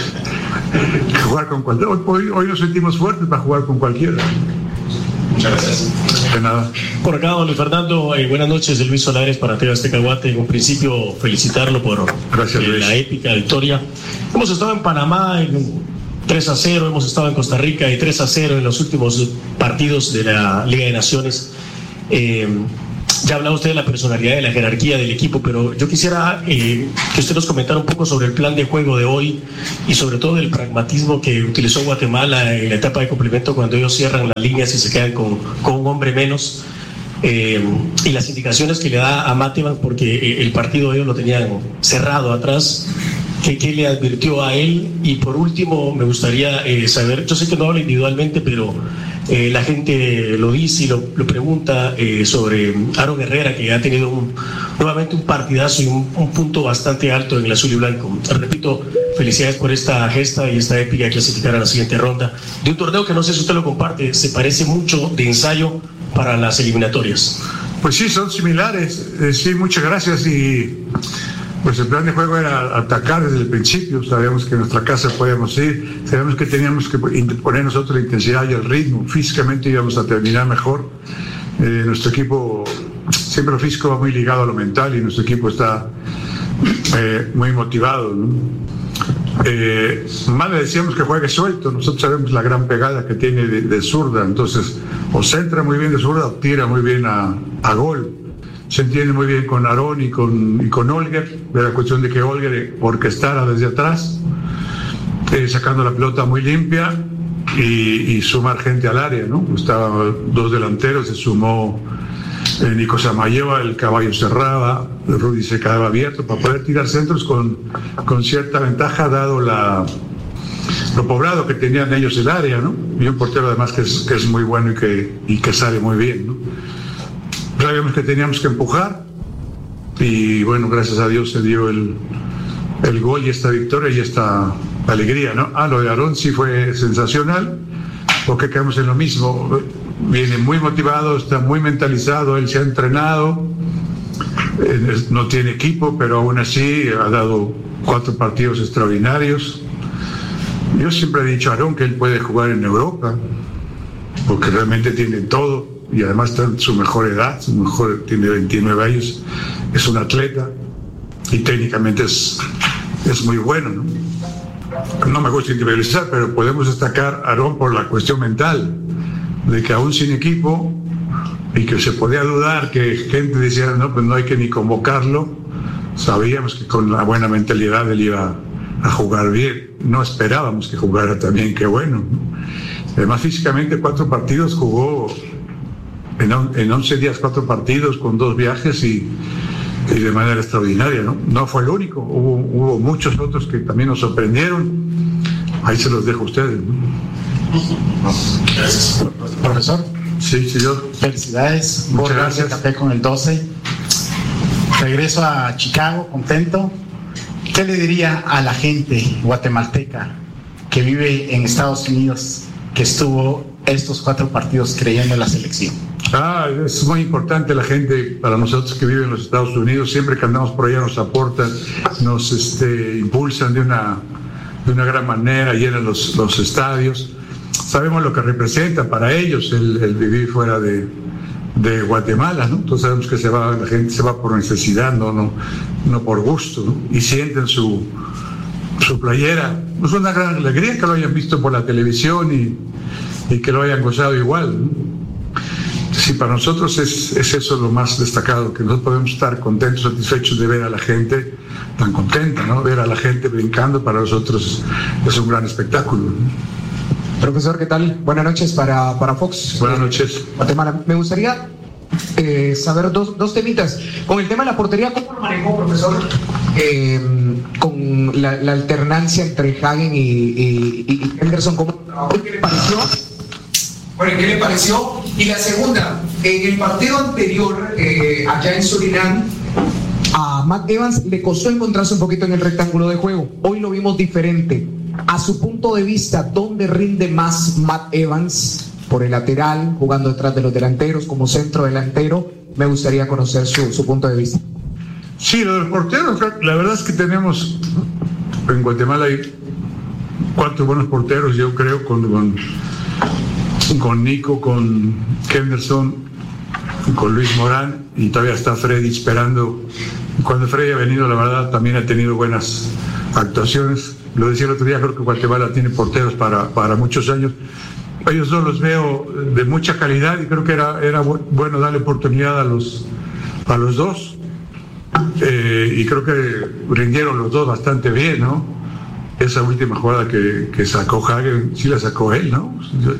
E: jugar con cualquiera. Hoy, hoy nos sentimos fuertes para jugar con cualquiera.
I: Muchas gracias.
E: De nada.
J: Por acá, don Luis Fernando, eh, buenas noches, de Luis Solares para T V Azteca Guate. En un principio, felicitarlo por
E: Gracias,
J: eh, la épica victoria. Hemos estado en Panamá en tres a cero, hemos estado en Costa Rica y tres a cero en los últimos partidos de la Liga de Naciones. Eh, Ya hablaba usted de la personalidad, de la jerarquía del equipo, pero yo quisiera eh, que usted nos comentara un poco sobre el plan de juego de hoy y sobre todo el pragmatismo que utilizó Guatemala en la etapa de complemento cuando ellos cierran las líneas y se quedan con, con un hombre menos, eh, y las indicaciones que le da a Matevan, porque el partido ellos lo tenían cerrado atrás. ¿Qué, qué le advirtió a él? Y por último, me gustaría eh, saber, yo sé que no habla individualmente, pero eh, la gente lo dice y lo, lo pregunta eh, sobre Aaron Herrera, que ha tenido un, nuevamente un partidazo y un, un punto bastante alto en el azul y blanco. Repito, felicidades por esta gesta y esta épica de clasificar a la siguiente ronda de un torneo que no sé si usted lo comparte, se parece mucho de ensayo para las eliminatorias.
E: Pues sí, son similares. Eh, sí, muchas gracias. Y pues el plan de juego era atacar desde el principio. Sabíamos que en nuestra casa podíamos ir, sabíamos que teníamos que poner nosotros la intensidad y el ritmo. Físicamente íbamos a terminar mejor. Eh, nuestro equipo, siempre lo físico va muy ligado a lo mental y nuestro equipo está eh, muy motivado, ¿no? Eh, más le decíamos que juegue suelto. Nosotros sabemos la gran pegada que tiene de, de zurda, entonces o centra muy bien de zurda o tira muy bien a, a gol. Se entiende muy bien con Aarón y con, y con Olger. Era cuestión de que Olger orquestara desde atrás, eh, sacando la pelota muy limpia y, y sumar gente al área, ¿no? Estaban dos delanteros, se sumó eh, Nico Samayoa, el caballo cerraba, Rudy se quedaba abierto para poder tirar centros con, con cierta ventaja, dado la, lo poblado que tenían ellos el área, ¿no? Y un portero además que es, que es muy bueno y que, y que sale muy bien, ¿no? Sabíamos que teníamos que empujar y bueno, gracias a Dios se dio el, el gol y esta victoria y esta alegría, ¿no? Ah, lo de Aarón sí fue sensacional, porque quedamos en lo mismo. Viene muy motivado, está muy mentalizado, él se ha entrenado, eh, no tiene equipo, pero aún así ha dado cuatro partidos extraordinarios. Yo siempre he dicho a Aarón que él puede jugar en Europa, porque realmente tiene todo. Y además está en su mejor edad, su mejor, tiene veintinueve años, es un atleta y técnicamente es, es muy bueno, ¿no? No me gusta individualizar, pero podemos destacar a Aarón por la cuestión mental, de que aún sin equipo, y que se podía dudar, que gente decía, no, pues no hay que ni convocarlo, sabíamos que con la buena mentalidad él iba a jugar bien, no esperábamos que jugara también, qué bueno, ¿no? Además físicamente cuatro partidos jugó. En, en once días, cuatro partidos con dos viajes y, y de manera extraordinaria, ¿no? No fue el único, hubo, hubo muchos otros que también nos sorprendieron. Ahí se los dejo a ustedes, ¿no?
K: Gracias. Profesor.
E: Sí, señor.
K: Felicidades.
E: Muchas gracias.
K: Café con el doce. Regreso a Chicago, contento. ¿Qué le diría a la gente guatemalteca que vive en Estados Unidos, que estuvo estos cuatro partidos creyendo en la selección?
E: Ah, es muy importante la gente, para nosotros que viven en los Estados Unidos, siempre que andamos por allá nos aportan, nos este, impulsan de una, de una gran manera, llenan los, los estadios. Sabemos lo que representa para ellos el, el vivir fuera de, de Guatemala, ¿no? Entonces sabemos que se va, la gente se va por necesidad, no, no, no por gusto, ¿no? Y sienten su, su playera. Es una gran alegría que lo hayan visto por la televisión y, y que lo hayan gozado igual, ¿no? Sí, para nosotros es, es eso lo más destacado, que nosotros podemos estar contentos, satisfechos de ver a la gente tan contenta, ¿no? Ver a la gente brincando para nosotros es un gran espectáculo, ¿no?
F: Profesor, ¿qué tal? Buenas noches para, para Fox.
E: Buenas noches.
F: Guatemala. Me gustaría eh, saber dos, dos temitas. Con el tema de la portería, ¿cómo lo manejó, profesor? Eh, con la, la alternancia entre Hagen y, y, y Henderson, ¿cómo trabajó? ¿Qué le pareció? Bueno, ¿qué le pareció? Y la segunda, en el partido anterior, eh, allá en Surinam, a Matt Evans le costó encontrarse un poquito en el rectángulo de juego. Hoy lo vimos diferente. A su punto de vista, ¿dónde rinde más Matt Evans? Por el lateral, jugando detrás de los delanteros, como centro delantero. Me gustaría conocer su, su punto de vista.
E: Sí, lo del portero, la verdad es que tenemos, en Guatemala hay cuatro buenos porteros, yo creo, con... con con Nico, con Henderson, con Luis Morán, y todavía está Freddy esperando. Cuando Freddy ha venido, la verdad, también ha tenido buenas actuaciones. Lo decía el otro día, creo que Guatemala tiene porteros para, para muchos años. ellos dos los veo de mucha calidad y creo que era, era bueno darle oportunidad a los, a los dos. Eh, y creo que rindieron los dos bastante bien, ¿no? Esa última jugada que, que sacó Hagen, sí la sacó él, ¿no?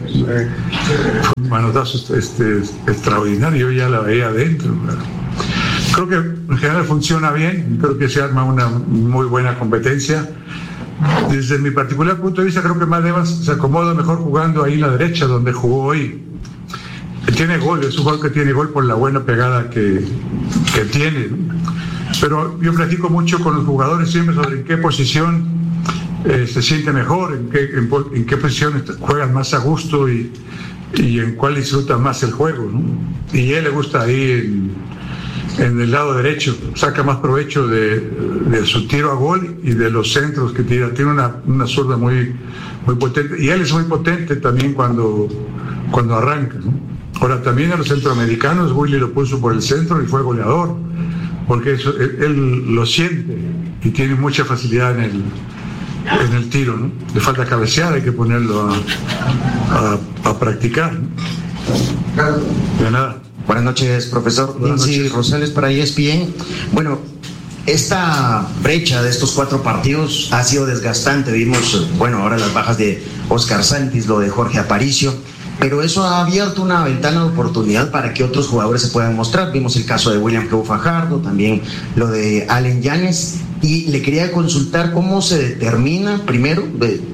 E: Fue un manotazo este, extraordinario, yo ya la veía adentro. Creo que en general funciona bien, creo que se arma una muy buena competencia. Desde mi particular punto de vista, creo que Matt Evans se acomoda mejor jugando ahí en la derecha, donde jugó hoy. Tiene gol, es un jugador que tiene gol por la buena pegada que, que tiene. Pero yo platico mucho con los jugadores siempre sobre en qué posición eh, se siente mejor, en qué, en, en qué posición juegan más a gusto y, y en cuál disfrutan más el juego, ¿no? Y a él le gusta ahí en, en el lado derecho, saca más provecho de, de su tiro a gol y de los centros que tira. Tiene una, una zurda muy, muy potente y él es muy potente también cuando, cuando arranca, ¿no? Ahora también a los centroamericanos Willy lo puso por el centro y fue goleador, porque eso, él, él lo siente y tiene mucha facilidad en el, en el tiro, ¿no? Le falta cabecear, hay que ponerlo a, a, a practicar, ¿no? De nada.
L: Buenas noches, profesor. Lindsay Rosales para E S P N. Bueno, esta brecha de estos cuatro partidos ha sido desgastante. Vimos, bueno, ahora las bajas de Oscar Santis, lo de Jorge Aparicio, pero eso ha abierto una ventana de oportunidad para que otros jugadores se puedan mostrar. Vimos el caso de William Cruz Fajardo, también lo de Allen Yanes, y le quería consultar cómo se determina primero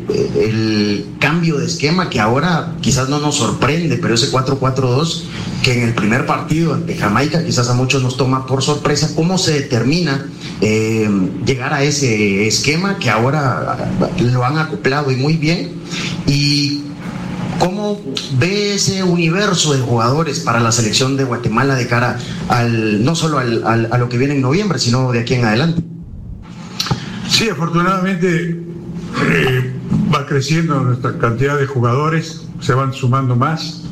L: el cambio de esquema que ahora quizás no nos sorprende, pero ese cuatro cuatro dos que en el primer partido ante Jamaica quizás a muchos nos toma por sorpresa. ¿Cómo se determina eh, llegar a ese esquema que ahora lo han acoplado y muy bien? Y ¿cómo ve ese universo de jugadores para la selección de Guatemala de cara al no solo al, al, a lo que viene en noviembre, sino de aquí en adelante?
E: Sí, afortunadamente eh, va creciendo nuestra cantidad de jugadores, se van sumando más,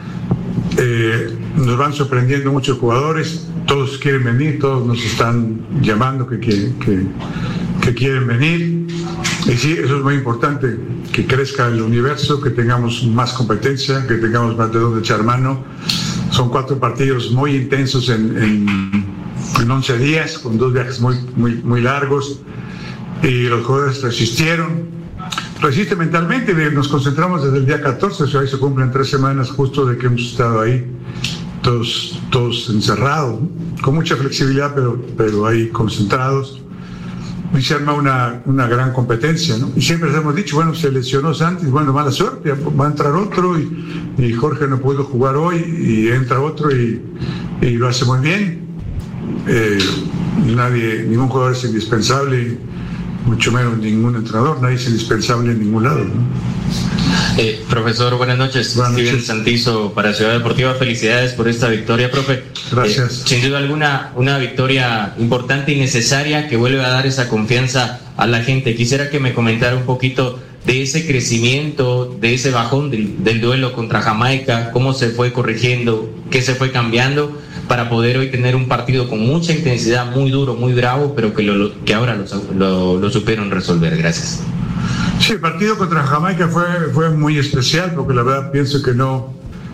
E: eh, nos van sorprendiendo muchos jugadores, todos quieren venir, todos nos están llamando que, que, que, que quieren venir. Y sí, eso es muy importante, que crezca el universo, que tengamos más competencia, que tengamos más de dónde echar mano. Son cuatro partidos muy intensos en, en, en once días, con dos viajes muy, muy, muy largos, y los jugadores resistieron. Resiste mentalmente, nos concentramos desde el día catorce, o sea, ahí se cumplen tres semanas justo de que hemos estado ahí, todos, todos encerrados, ¿no? Con mucha flexibilidad, pero, pero ahí concentrados. Y se arma una, una gran competencia, ¿no? Y siempre les hemos dicho, bueno, se lesionó Santis, bueno, mala suerte, va a entrar otro y, y Jorge no pudo jugar hoy y entra otro y, y lo hace muy bien. Eh, nadie, ningún jugador es indispensable, mucho menos ningún entrenador, nadie es indispensable en ningún lado, ¿no?
M: Eh, profesor, buenas noches.
E: Buenas noches.
M: Steven Santizo para Ciudad Deportiva. Felicidades por esta victoria, profe.
E: Gracias.
M: Eh, sin duda alguna, una victoria importante y necesaria que vuelve a dar esa confianza a la gente. Quisiera que me comentara un poquito de ese crecimiento, de ese bajón del, del duelo contra Jamaica, cómo se fue corrigiendo, qué se fue cambiando para poder hoy tener un partido con mucha intensidad, muy duro, muy bravo, pero que, lo, que ahora lo, lo, lo supieron resolver. Gracias.
E: Sí, el partido contra Jamaica fue, fue muy especial, porque la verdad pienso que no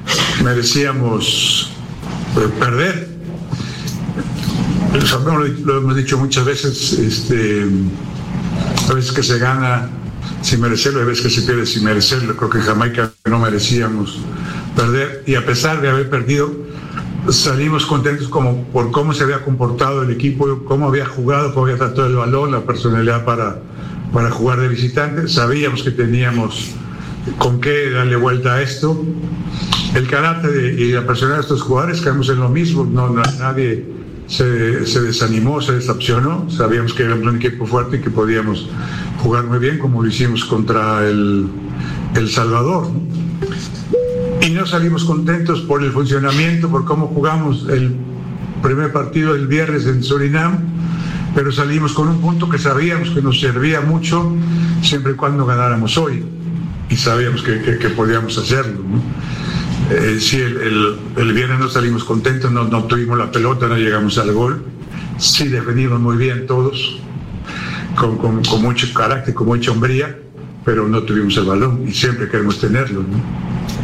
E: merecíamos eh, perder. Lo, lo hemos dicho muchas veces, este, a veces que se gana sin merecerlo, a veces que se pierde sin merecerlo. Creo que en Jamaica no merecíamos perder, y a pesar de haber perdido, salimos contentos como por cómo se había comportado el equipo, cómo había jugado, cómo había tratado el balón, la personalidad para para jugar de visitante. Sabíamos que teníamos con qué darle vuelta a esto. El carácter de, y la personalidad de estos jugadores, quedamos en lo mismo, no, no, nadie se, se desanimó, se decepcionó. Sabíamos que éramos un equipo fuerte y que podíamos jugar muy bien, como lo hicimos contra el, el Salvador, ¿no? Y no salimos contentos por el funcionamiento, por cómo jugamos el primer partido el viernes en Surinam, pero salimos con un punto que sabíamos que nos servía mucho siempre y cuando ganáramos hoy, y sabíamos que, que, que podíamos hacerlo, ¿no? Eh, sí, el, el, el viernes no salimos contentos, no, no tuvimos la pelota, no llegamos al gol, sí defendimos muy bien todos, con, con, con mucho carácter, con mucha hombría, pero no tuvimos el balón y siempre queremos tenerlo, ¿no?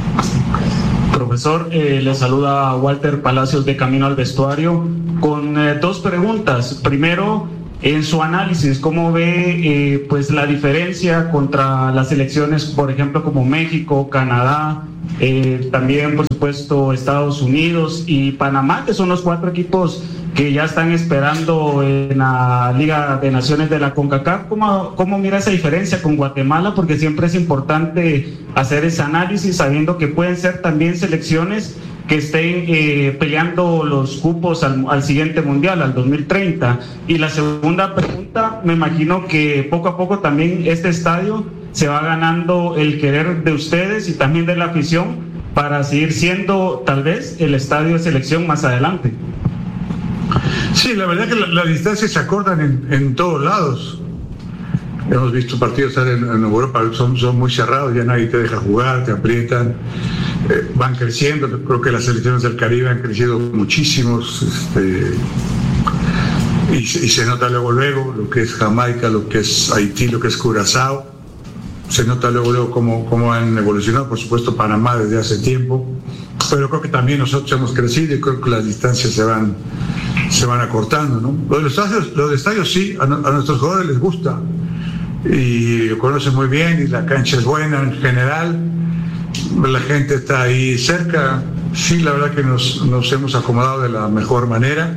N: Profesor, eh, le saluda Walter Palacios de Camino al Vestuario con eh, dos preguntas. Primero, en su análisis, ¿cómo ve eh, pues la diferencia contra las selecciones, por ejemplo, como México, Canadá, eh, también, por supuesto, Estados Unidos y Panamá, que son los cuatro equipos que ya están esperando en la Liga de Naciones de la CONCACAF? ¿Cómo, cómo mira esa diferencia con Guatemala? Porque siempre es importante hacer ese análisis, sabiendo que pueden ser también selecciones que estén eh, peleando los cupos al, al siguiente mundial, al dos mil treinta. Y la segunda pregunta, me imagino que poco a poco también este estadio se va ganando el querer de ustedes y también de la afición para seguir siendo tal vez el estadio de selección más adelante.
E: Sí, la verdad que las la distancias se acortan en, en todos lados. Hemos visto partidos en, en Europa, son, son muy cerrados, ya nadie te deja jugar, te aprietan, eh, van creciendo. Creo que las selecciones del Caribe han crecido muchísimos, este, y, y se nota luego, luego lo que es Jamaica, lo que es Haití, lo que es Curazao. Se nota luego, luego cómo, cómo han evolucionado, por supuesto Panamá desde hace tiempo, pero creo que también nosotros hemos crecido y creo que las distancias se van, se van acortando, ¿no? Lo de los estadios, lo de estadios sí, a, a nuestros jugadores les gusta y lo conocen muy bien y la cancha es buena en general, la gente está ahí cerca, sí, la verdad que nos, nos hemos acomodado de la mejor manera.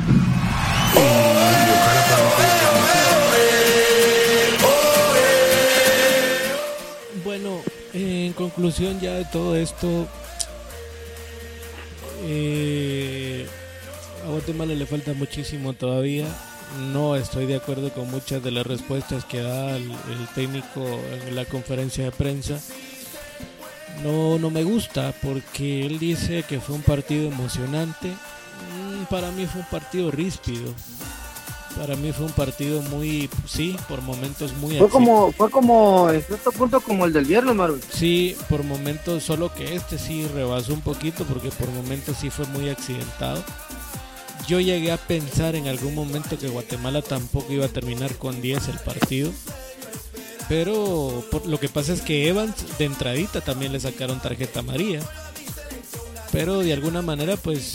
A: En conclusión ya de todo esto, eh, a Guatemala le falta muchísimo todavía. No estoy de acuerdo con muchas de las respuestas que da el, el técnico en la conferencia de prensa. No, no me gusta porque él dice que fue un partido emocionante. Mm, para mí fue un partido ríspido. Para mí fue un partido muy, sí, por momentos muy...
B: Fue como, fue como, en cierto punto como el del viernes, Marvel.
A: Sí, por momentos, solo que este sí rebasó un poquito porque por momentos sí fue muy accidentado. Yo llegué a pensar en algún momento que Guatemala tampoco iba a terminar con diez el partido. Pero por, lo que pasa es que Evans de entradita también le sacaron tarjeta amarilla. Pero de alguna manera pues...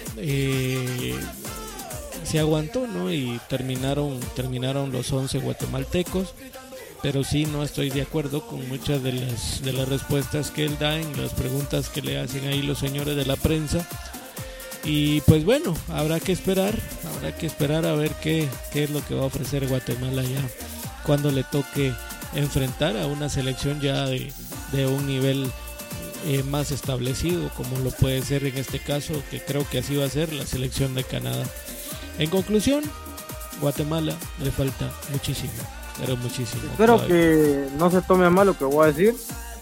A: Eh, se aguantó, ¿no? Y terminaron terminaron los once guatemaltecos, pero sí no estoy de acuerdo con muchas de las de las respuestas que él da en las preguntas que le hacen ahí los señores de la prensa. Y pues bueno, habrá que esperar, habrá que esperar a ver qué, qué es lo que va a ofrecer Guatemala ya cuando le toque enfrentar a una selección ya de, de un nivel eh, más establecido, como lo puede ser en este caso, que creo que así va a ser la selección de Canadá. En conclusión, Guatemala le falta muchísimo, pero muchísimo.
B: Espero todavía que no se tome a mal lo que voy a decir,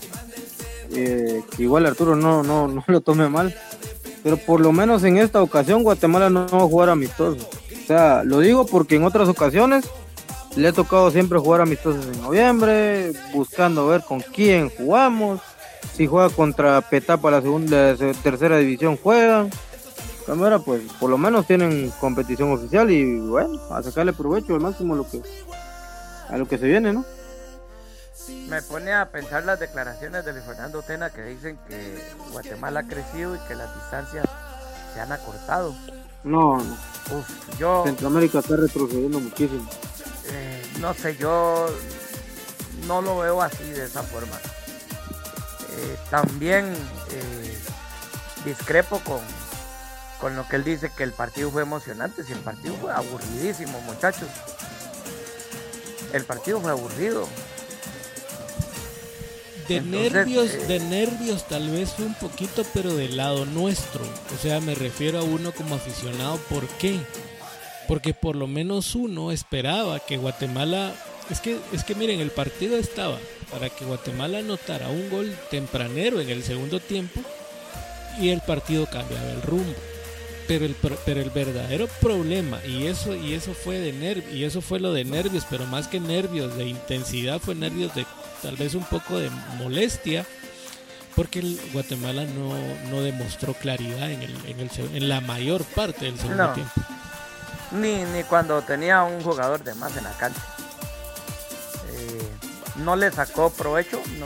B: eh, que igual Arturo no, no, no lo tome a mal, pero por lo menos en esta ocasión Guatemala no va a jugar amistoso. O sea, lo digo porque en otras ocasiones le ha tocado siempre jugar amistosos en noviembre, buscando ver con quién jugamos, si juega contra Petapa la segunda, la tercera división juegan. Cámara, pues por lo menos tienen competición oficial y bueno, a sacarle provecho al máximo a lo que a lo que se viene, ¿no?
C: Me pone a pensar las declaraciones de Luis Fernando Tena que dicen que Guatemala ha crecido y que las distancias se han acortado.
B: No, no.
C: Uf, yo...
B: Centroamérica está retrocediendo muchísimo.
C: Eh, no sé, yo no lo veo así, de esa forma. Eh, también eh, discrepo con con lo que él dice que el partido fue emocionante. Si el partido fue aburridísimo, muchachos, el partido fue aburrido.
A: De
C: Entonces,
A: nervios,
C: eh...
A: de nervios tal vez fue un poquito, pero del lado nuestro. O sea, me refiero a uno como aficionado. ¿Por qué? Porque por lo menos uno esperaba que Guatemala... Es que, es que miren, el partido estaba para que Guatemala anotara un gol tempranero en el segundo tiempo y el partido cambiaba el rumbo. Pero el, pero el verdadero problema, y eso, y eso fue de nervios, y eso fue lo de nervios, pero más que nervios de intensidad, fue nervios de tal vez un poco de molestia, porque el Guatemala no, no demostró claridad en, el, en, el, en la mayor parte del segundo
C: no,
A: tiempo.
C: Ni, ni cuando tenía un jugador de más en la cancha. Eh, no le sacó provecho, no.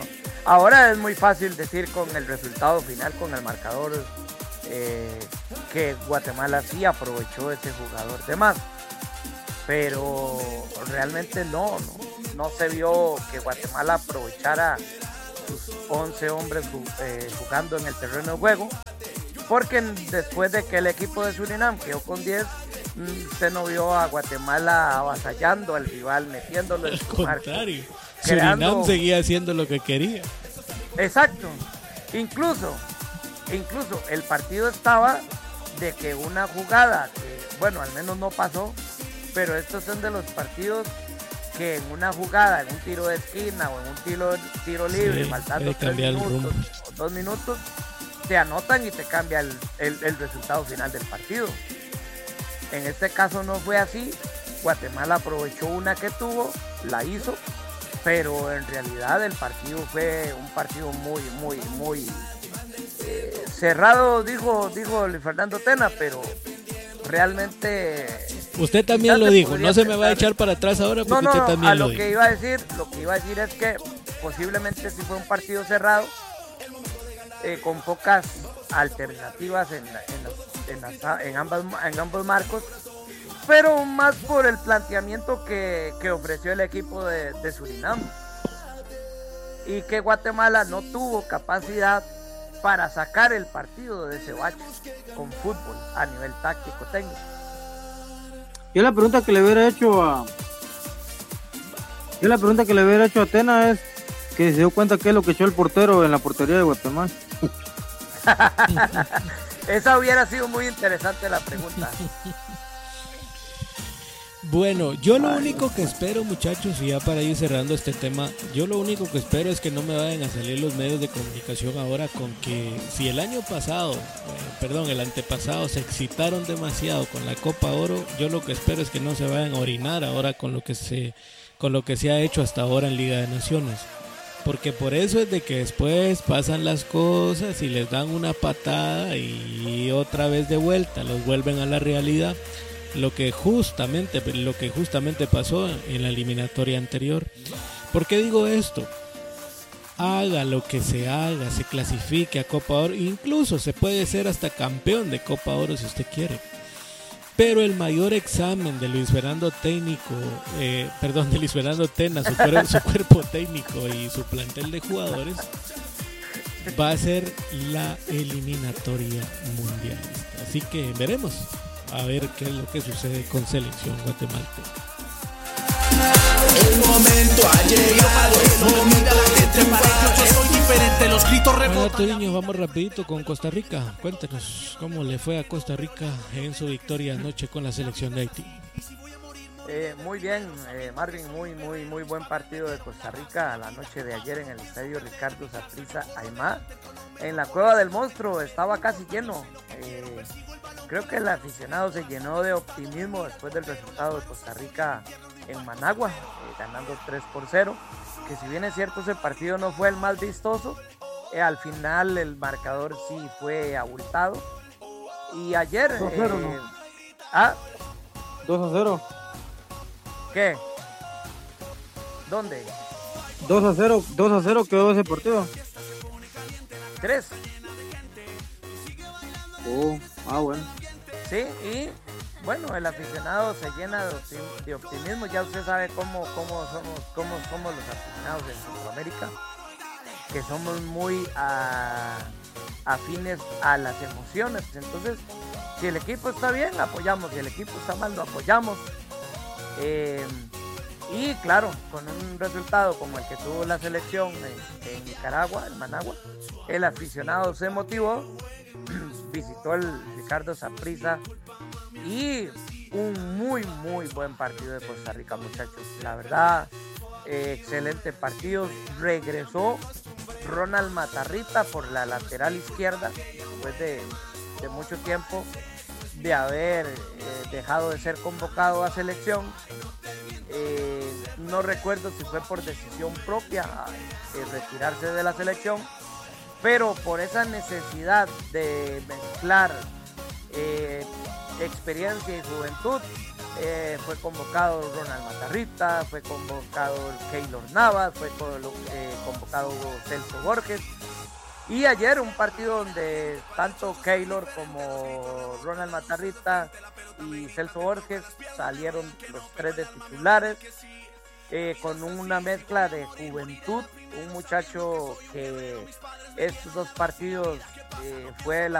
C: Ahora es muy fácil decir con el resultado final, con el marcador, eh, que Guatemala sí aprovechó ese jugador de más, pero realmente no, no, no se vio que Guatemala aprovechara sus once hombres eh, jugando en el terreno de juego, porque después de que el equipo de Surinam quedó con diez, se no vio a Guatemala avasallando al rival, metiéndolo en su marco.
A: Surinam creando... seguía haciendo lo que quería.
C: Exacto. Incluso, incluso el partido estaba de que una jugada, que bueno, al menos no pasó, pero estos son de los partidos que en una jugada, en un tiro de esquina o en un tiro, tiro libre, sí, faltando tres minutos o dos minutos, te anotan y te cambia el, el, el resultado final del partido. En este caso no fue así. Guatemala aprovechó una que tuvo, la hizo, pero en realidad el partido fue un partido muy, muy, muy eh, cerrado, dijo, dijo Luis Fernando Tena, pero realmente...
A: Usted también lo dijo, no se me va a echar para atrás ahora porque
C: no, no,
A: usted también
C: a
A: lo
C: lo
A: dijo.
C: que iba a decir, lo que iba a decir es que posiblemente sí fue un partido cerrado, eh, con pocas alternativas en, en, los, en, las, en, ambas, en ambos marcos, pero más por el planteamiento que, que ofreció el equipo de, de Surinam, y que Guatemala no tuvo capacidad para sacar el partido de ese bache con fútbol a nivel táctico técnico.
B: Yo la pregunta que le hubiera hecho a yo la pregunta que le hubiera hecho a Tena es que se dio cuenta que es lo que echó el portero en la portería de Guatemala.
C: Esa hubiera sido muy interesante la pregunta.
A: Bueno, yo lo único que espero, muchachos, y ya para ir cerrando este tema, yo lo único que espero es que no me vayan a salir los medios de comunicación ahora con que si el año pasado, eh, perdón, el antepasado se excitaron demasiado con la Copa Oro, yo lo que espero es que no se vayan a orinar ahora con lo que se, con lo que se ha hecho hasta ahora en Liga de Naciones. Porque por eso es de que después pasan las cosas y les dan una patada y otra vez de vuelta los vuelven a la realidad. Lo que justamente, lo que justamente pasó en la eliminatoria anterior. ¿Por qué digo esto? Haga lo que se haga, se clasifique a Copa Oro, incluso se puede ser hasta campeón de Copa Oro si usted quiere. Pero el mayor examen de Luis Fernando técnico, eh, perdón, de Luis Fernando Tena, su, cuerpo, su cuerpo técnico y su plantel de jugadores, va a ser la eliminatoria mundialista. Así que veremos a ver qué es lo que sucede con selección guatemalteca.
O: El momento ha llegado, no mira la gente para yo soy diferente, los gritos rebotan.
A: Bueno, vamos rapidito con Costa Rica. Cuéntenos cómo le fue a Costa Rica en su victoria anoche con la selección de Haití.
C: Eh, muy bien, eh, Marvin, muy, muy, muy buen partido de Costa Rica la noche de ayer en el estadio Ricardo Saprissa Aymá. En la Cueva del Monstruo estaba casi lleno. Eh, creo que el aficionado se llenó de optimismo después del resultado de Costa Rica en Managua, eh, ganando tres por cero. Que si bien es cierto ese partido no fue el más vistoso, eh, al final el marcador sí fue abultado. Y ayer...
B: dos a cero,
C: eh,
B: ¿no?
C: ¿Ah?
B: dos a cero.
C: ¿Qué? ¿Dónde?
B: dos a cero, dos a cero quedó ese partido.
C: tres.
B: Oh, ah, bueno.
C: Sí, y bueno, el aficionado se llena de, optim- de optimismo. Ya usted sabe cómo, cómo, somos, cómo somos los aficionados en Centroamérica, que somos muy a, afines a las emociones. Entonces, si el equipo está bien, apoyamos. Si el equipo está mal, lo apoyamos. Eh, y claro, con un resultado como el que tuvo la selección en, en Nicaragua, en Managua, el aficionado se motivó, visitó el Ricardo Saprissa y un muy muy buen partido de Costa Rica, muchachos. La verdad, eh, excelente partido. Regresó Ronald Matarrita por la lateral izquierda después de, de mucho tiempo de haber eh, dejado de ser convocado a selección. Eh, no recuerdo si fue por decisión propia eh, retirarse de la selección, pero por esa necesidad de mezclar eh, experiencia y juventud, eh, fue convocado Ronald Matarrita, fue convocado Keylor Navas, fue eh, convocado Celso Borges. Y ayer un partido donde tanto Keylor como Ronald Matarrita y Celso Borges salieron los tres de titulares, eh, con una mezcla de juventud, un muchacho que estos dos partidos eh, fue la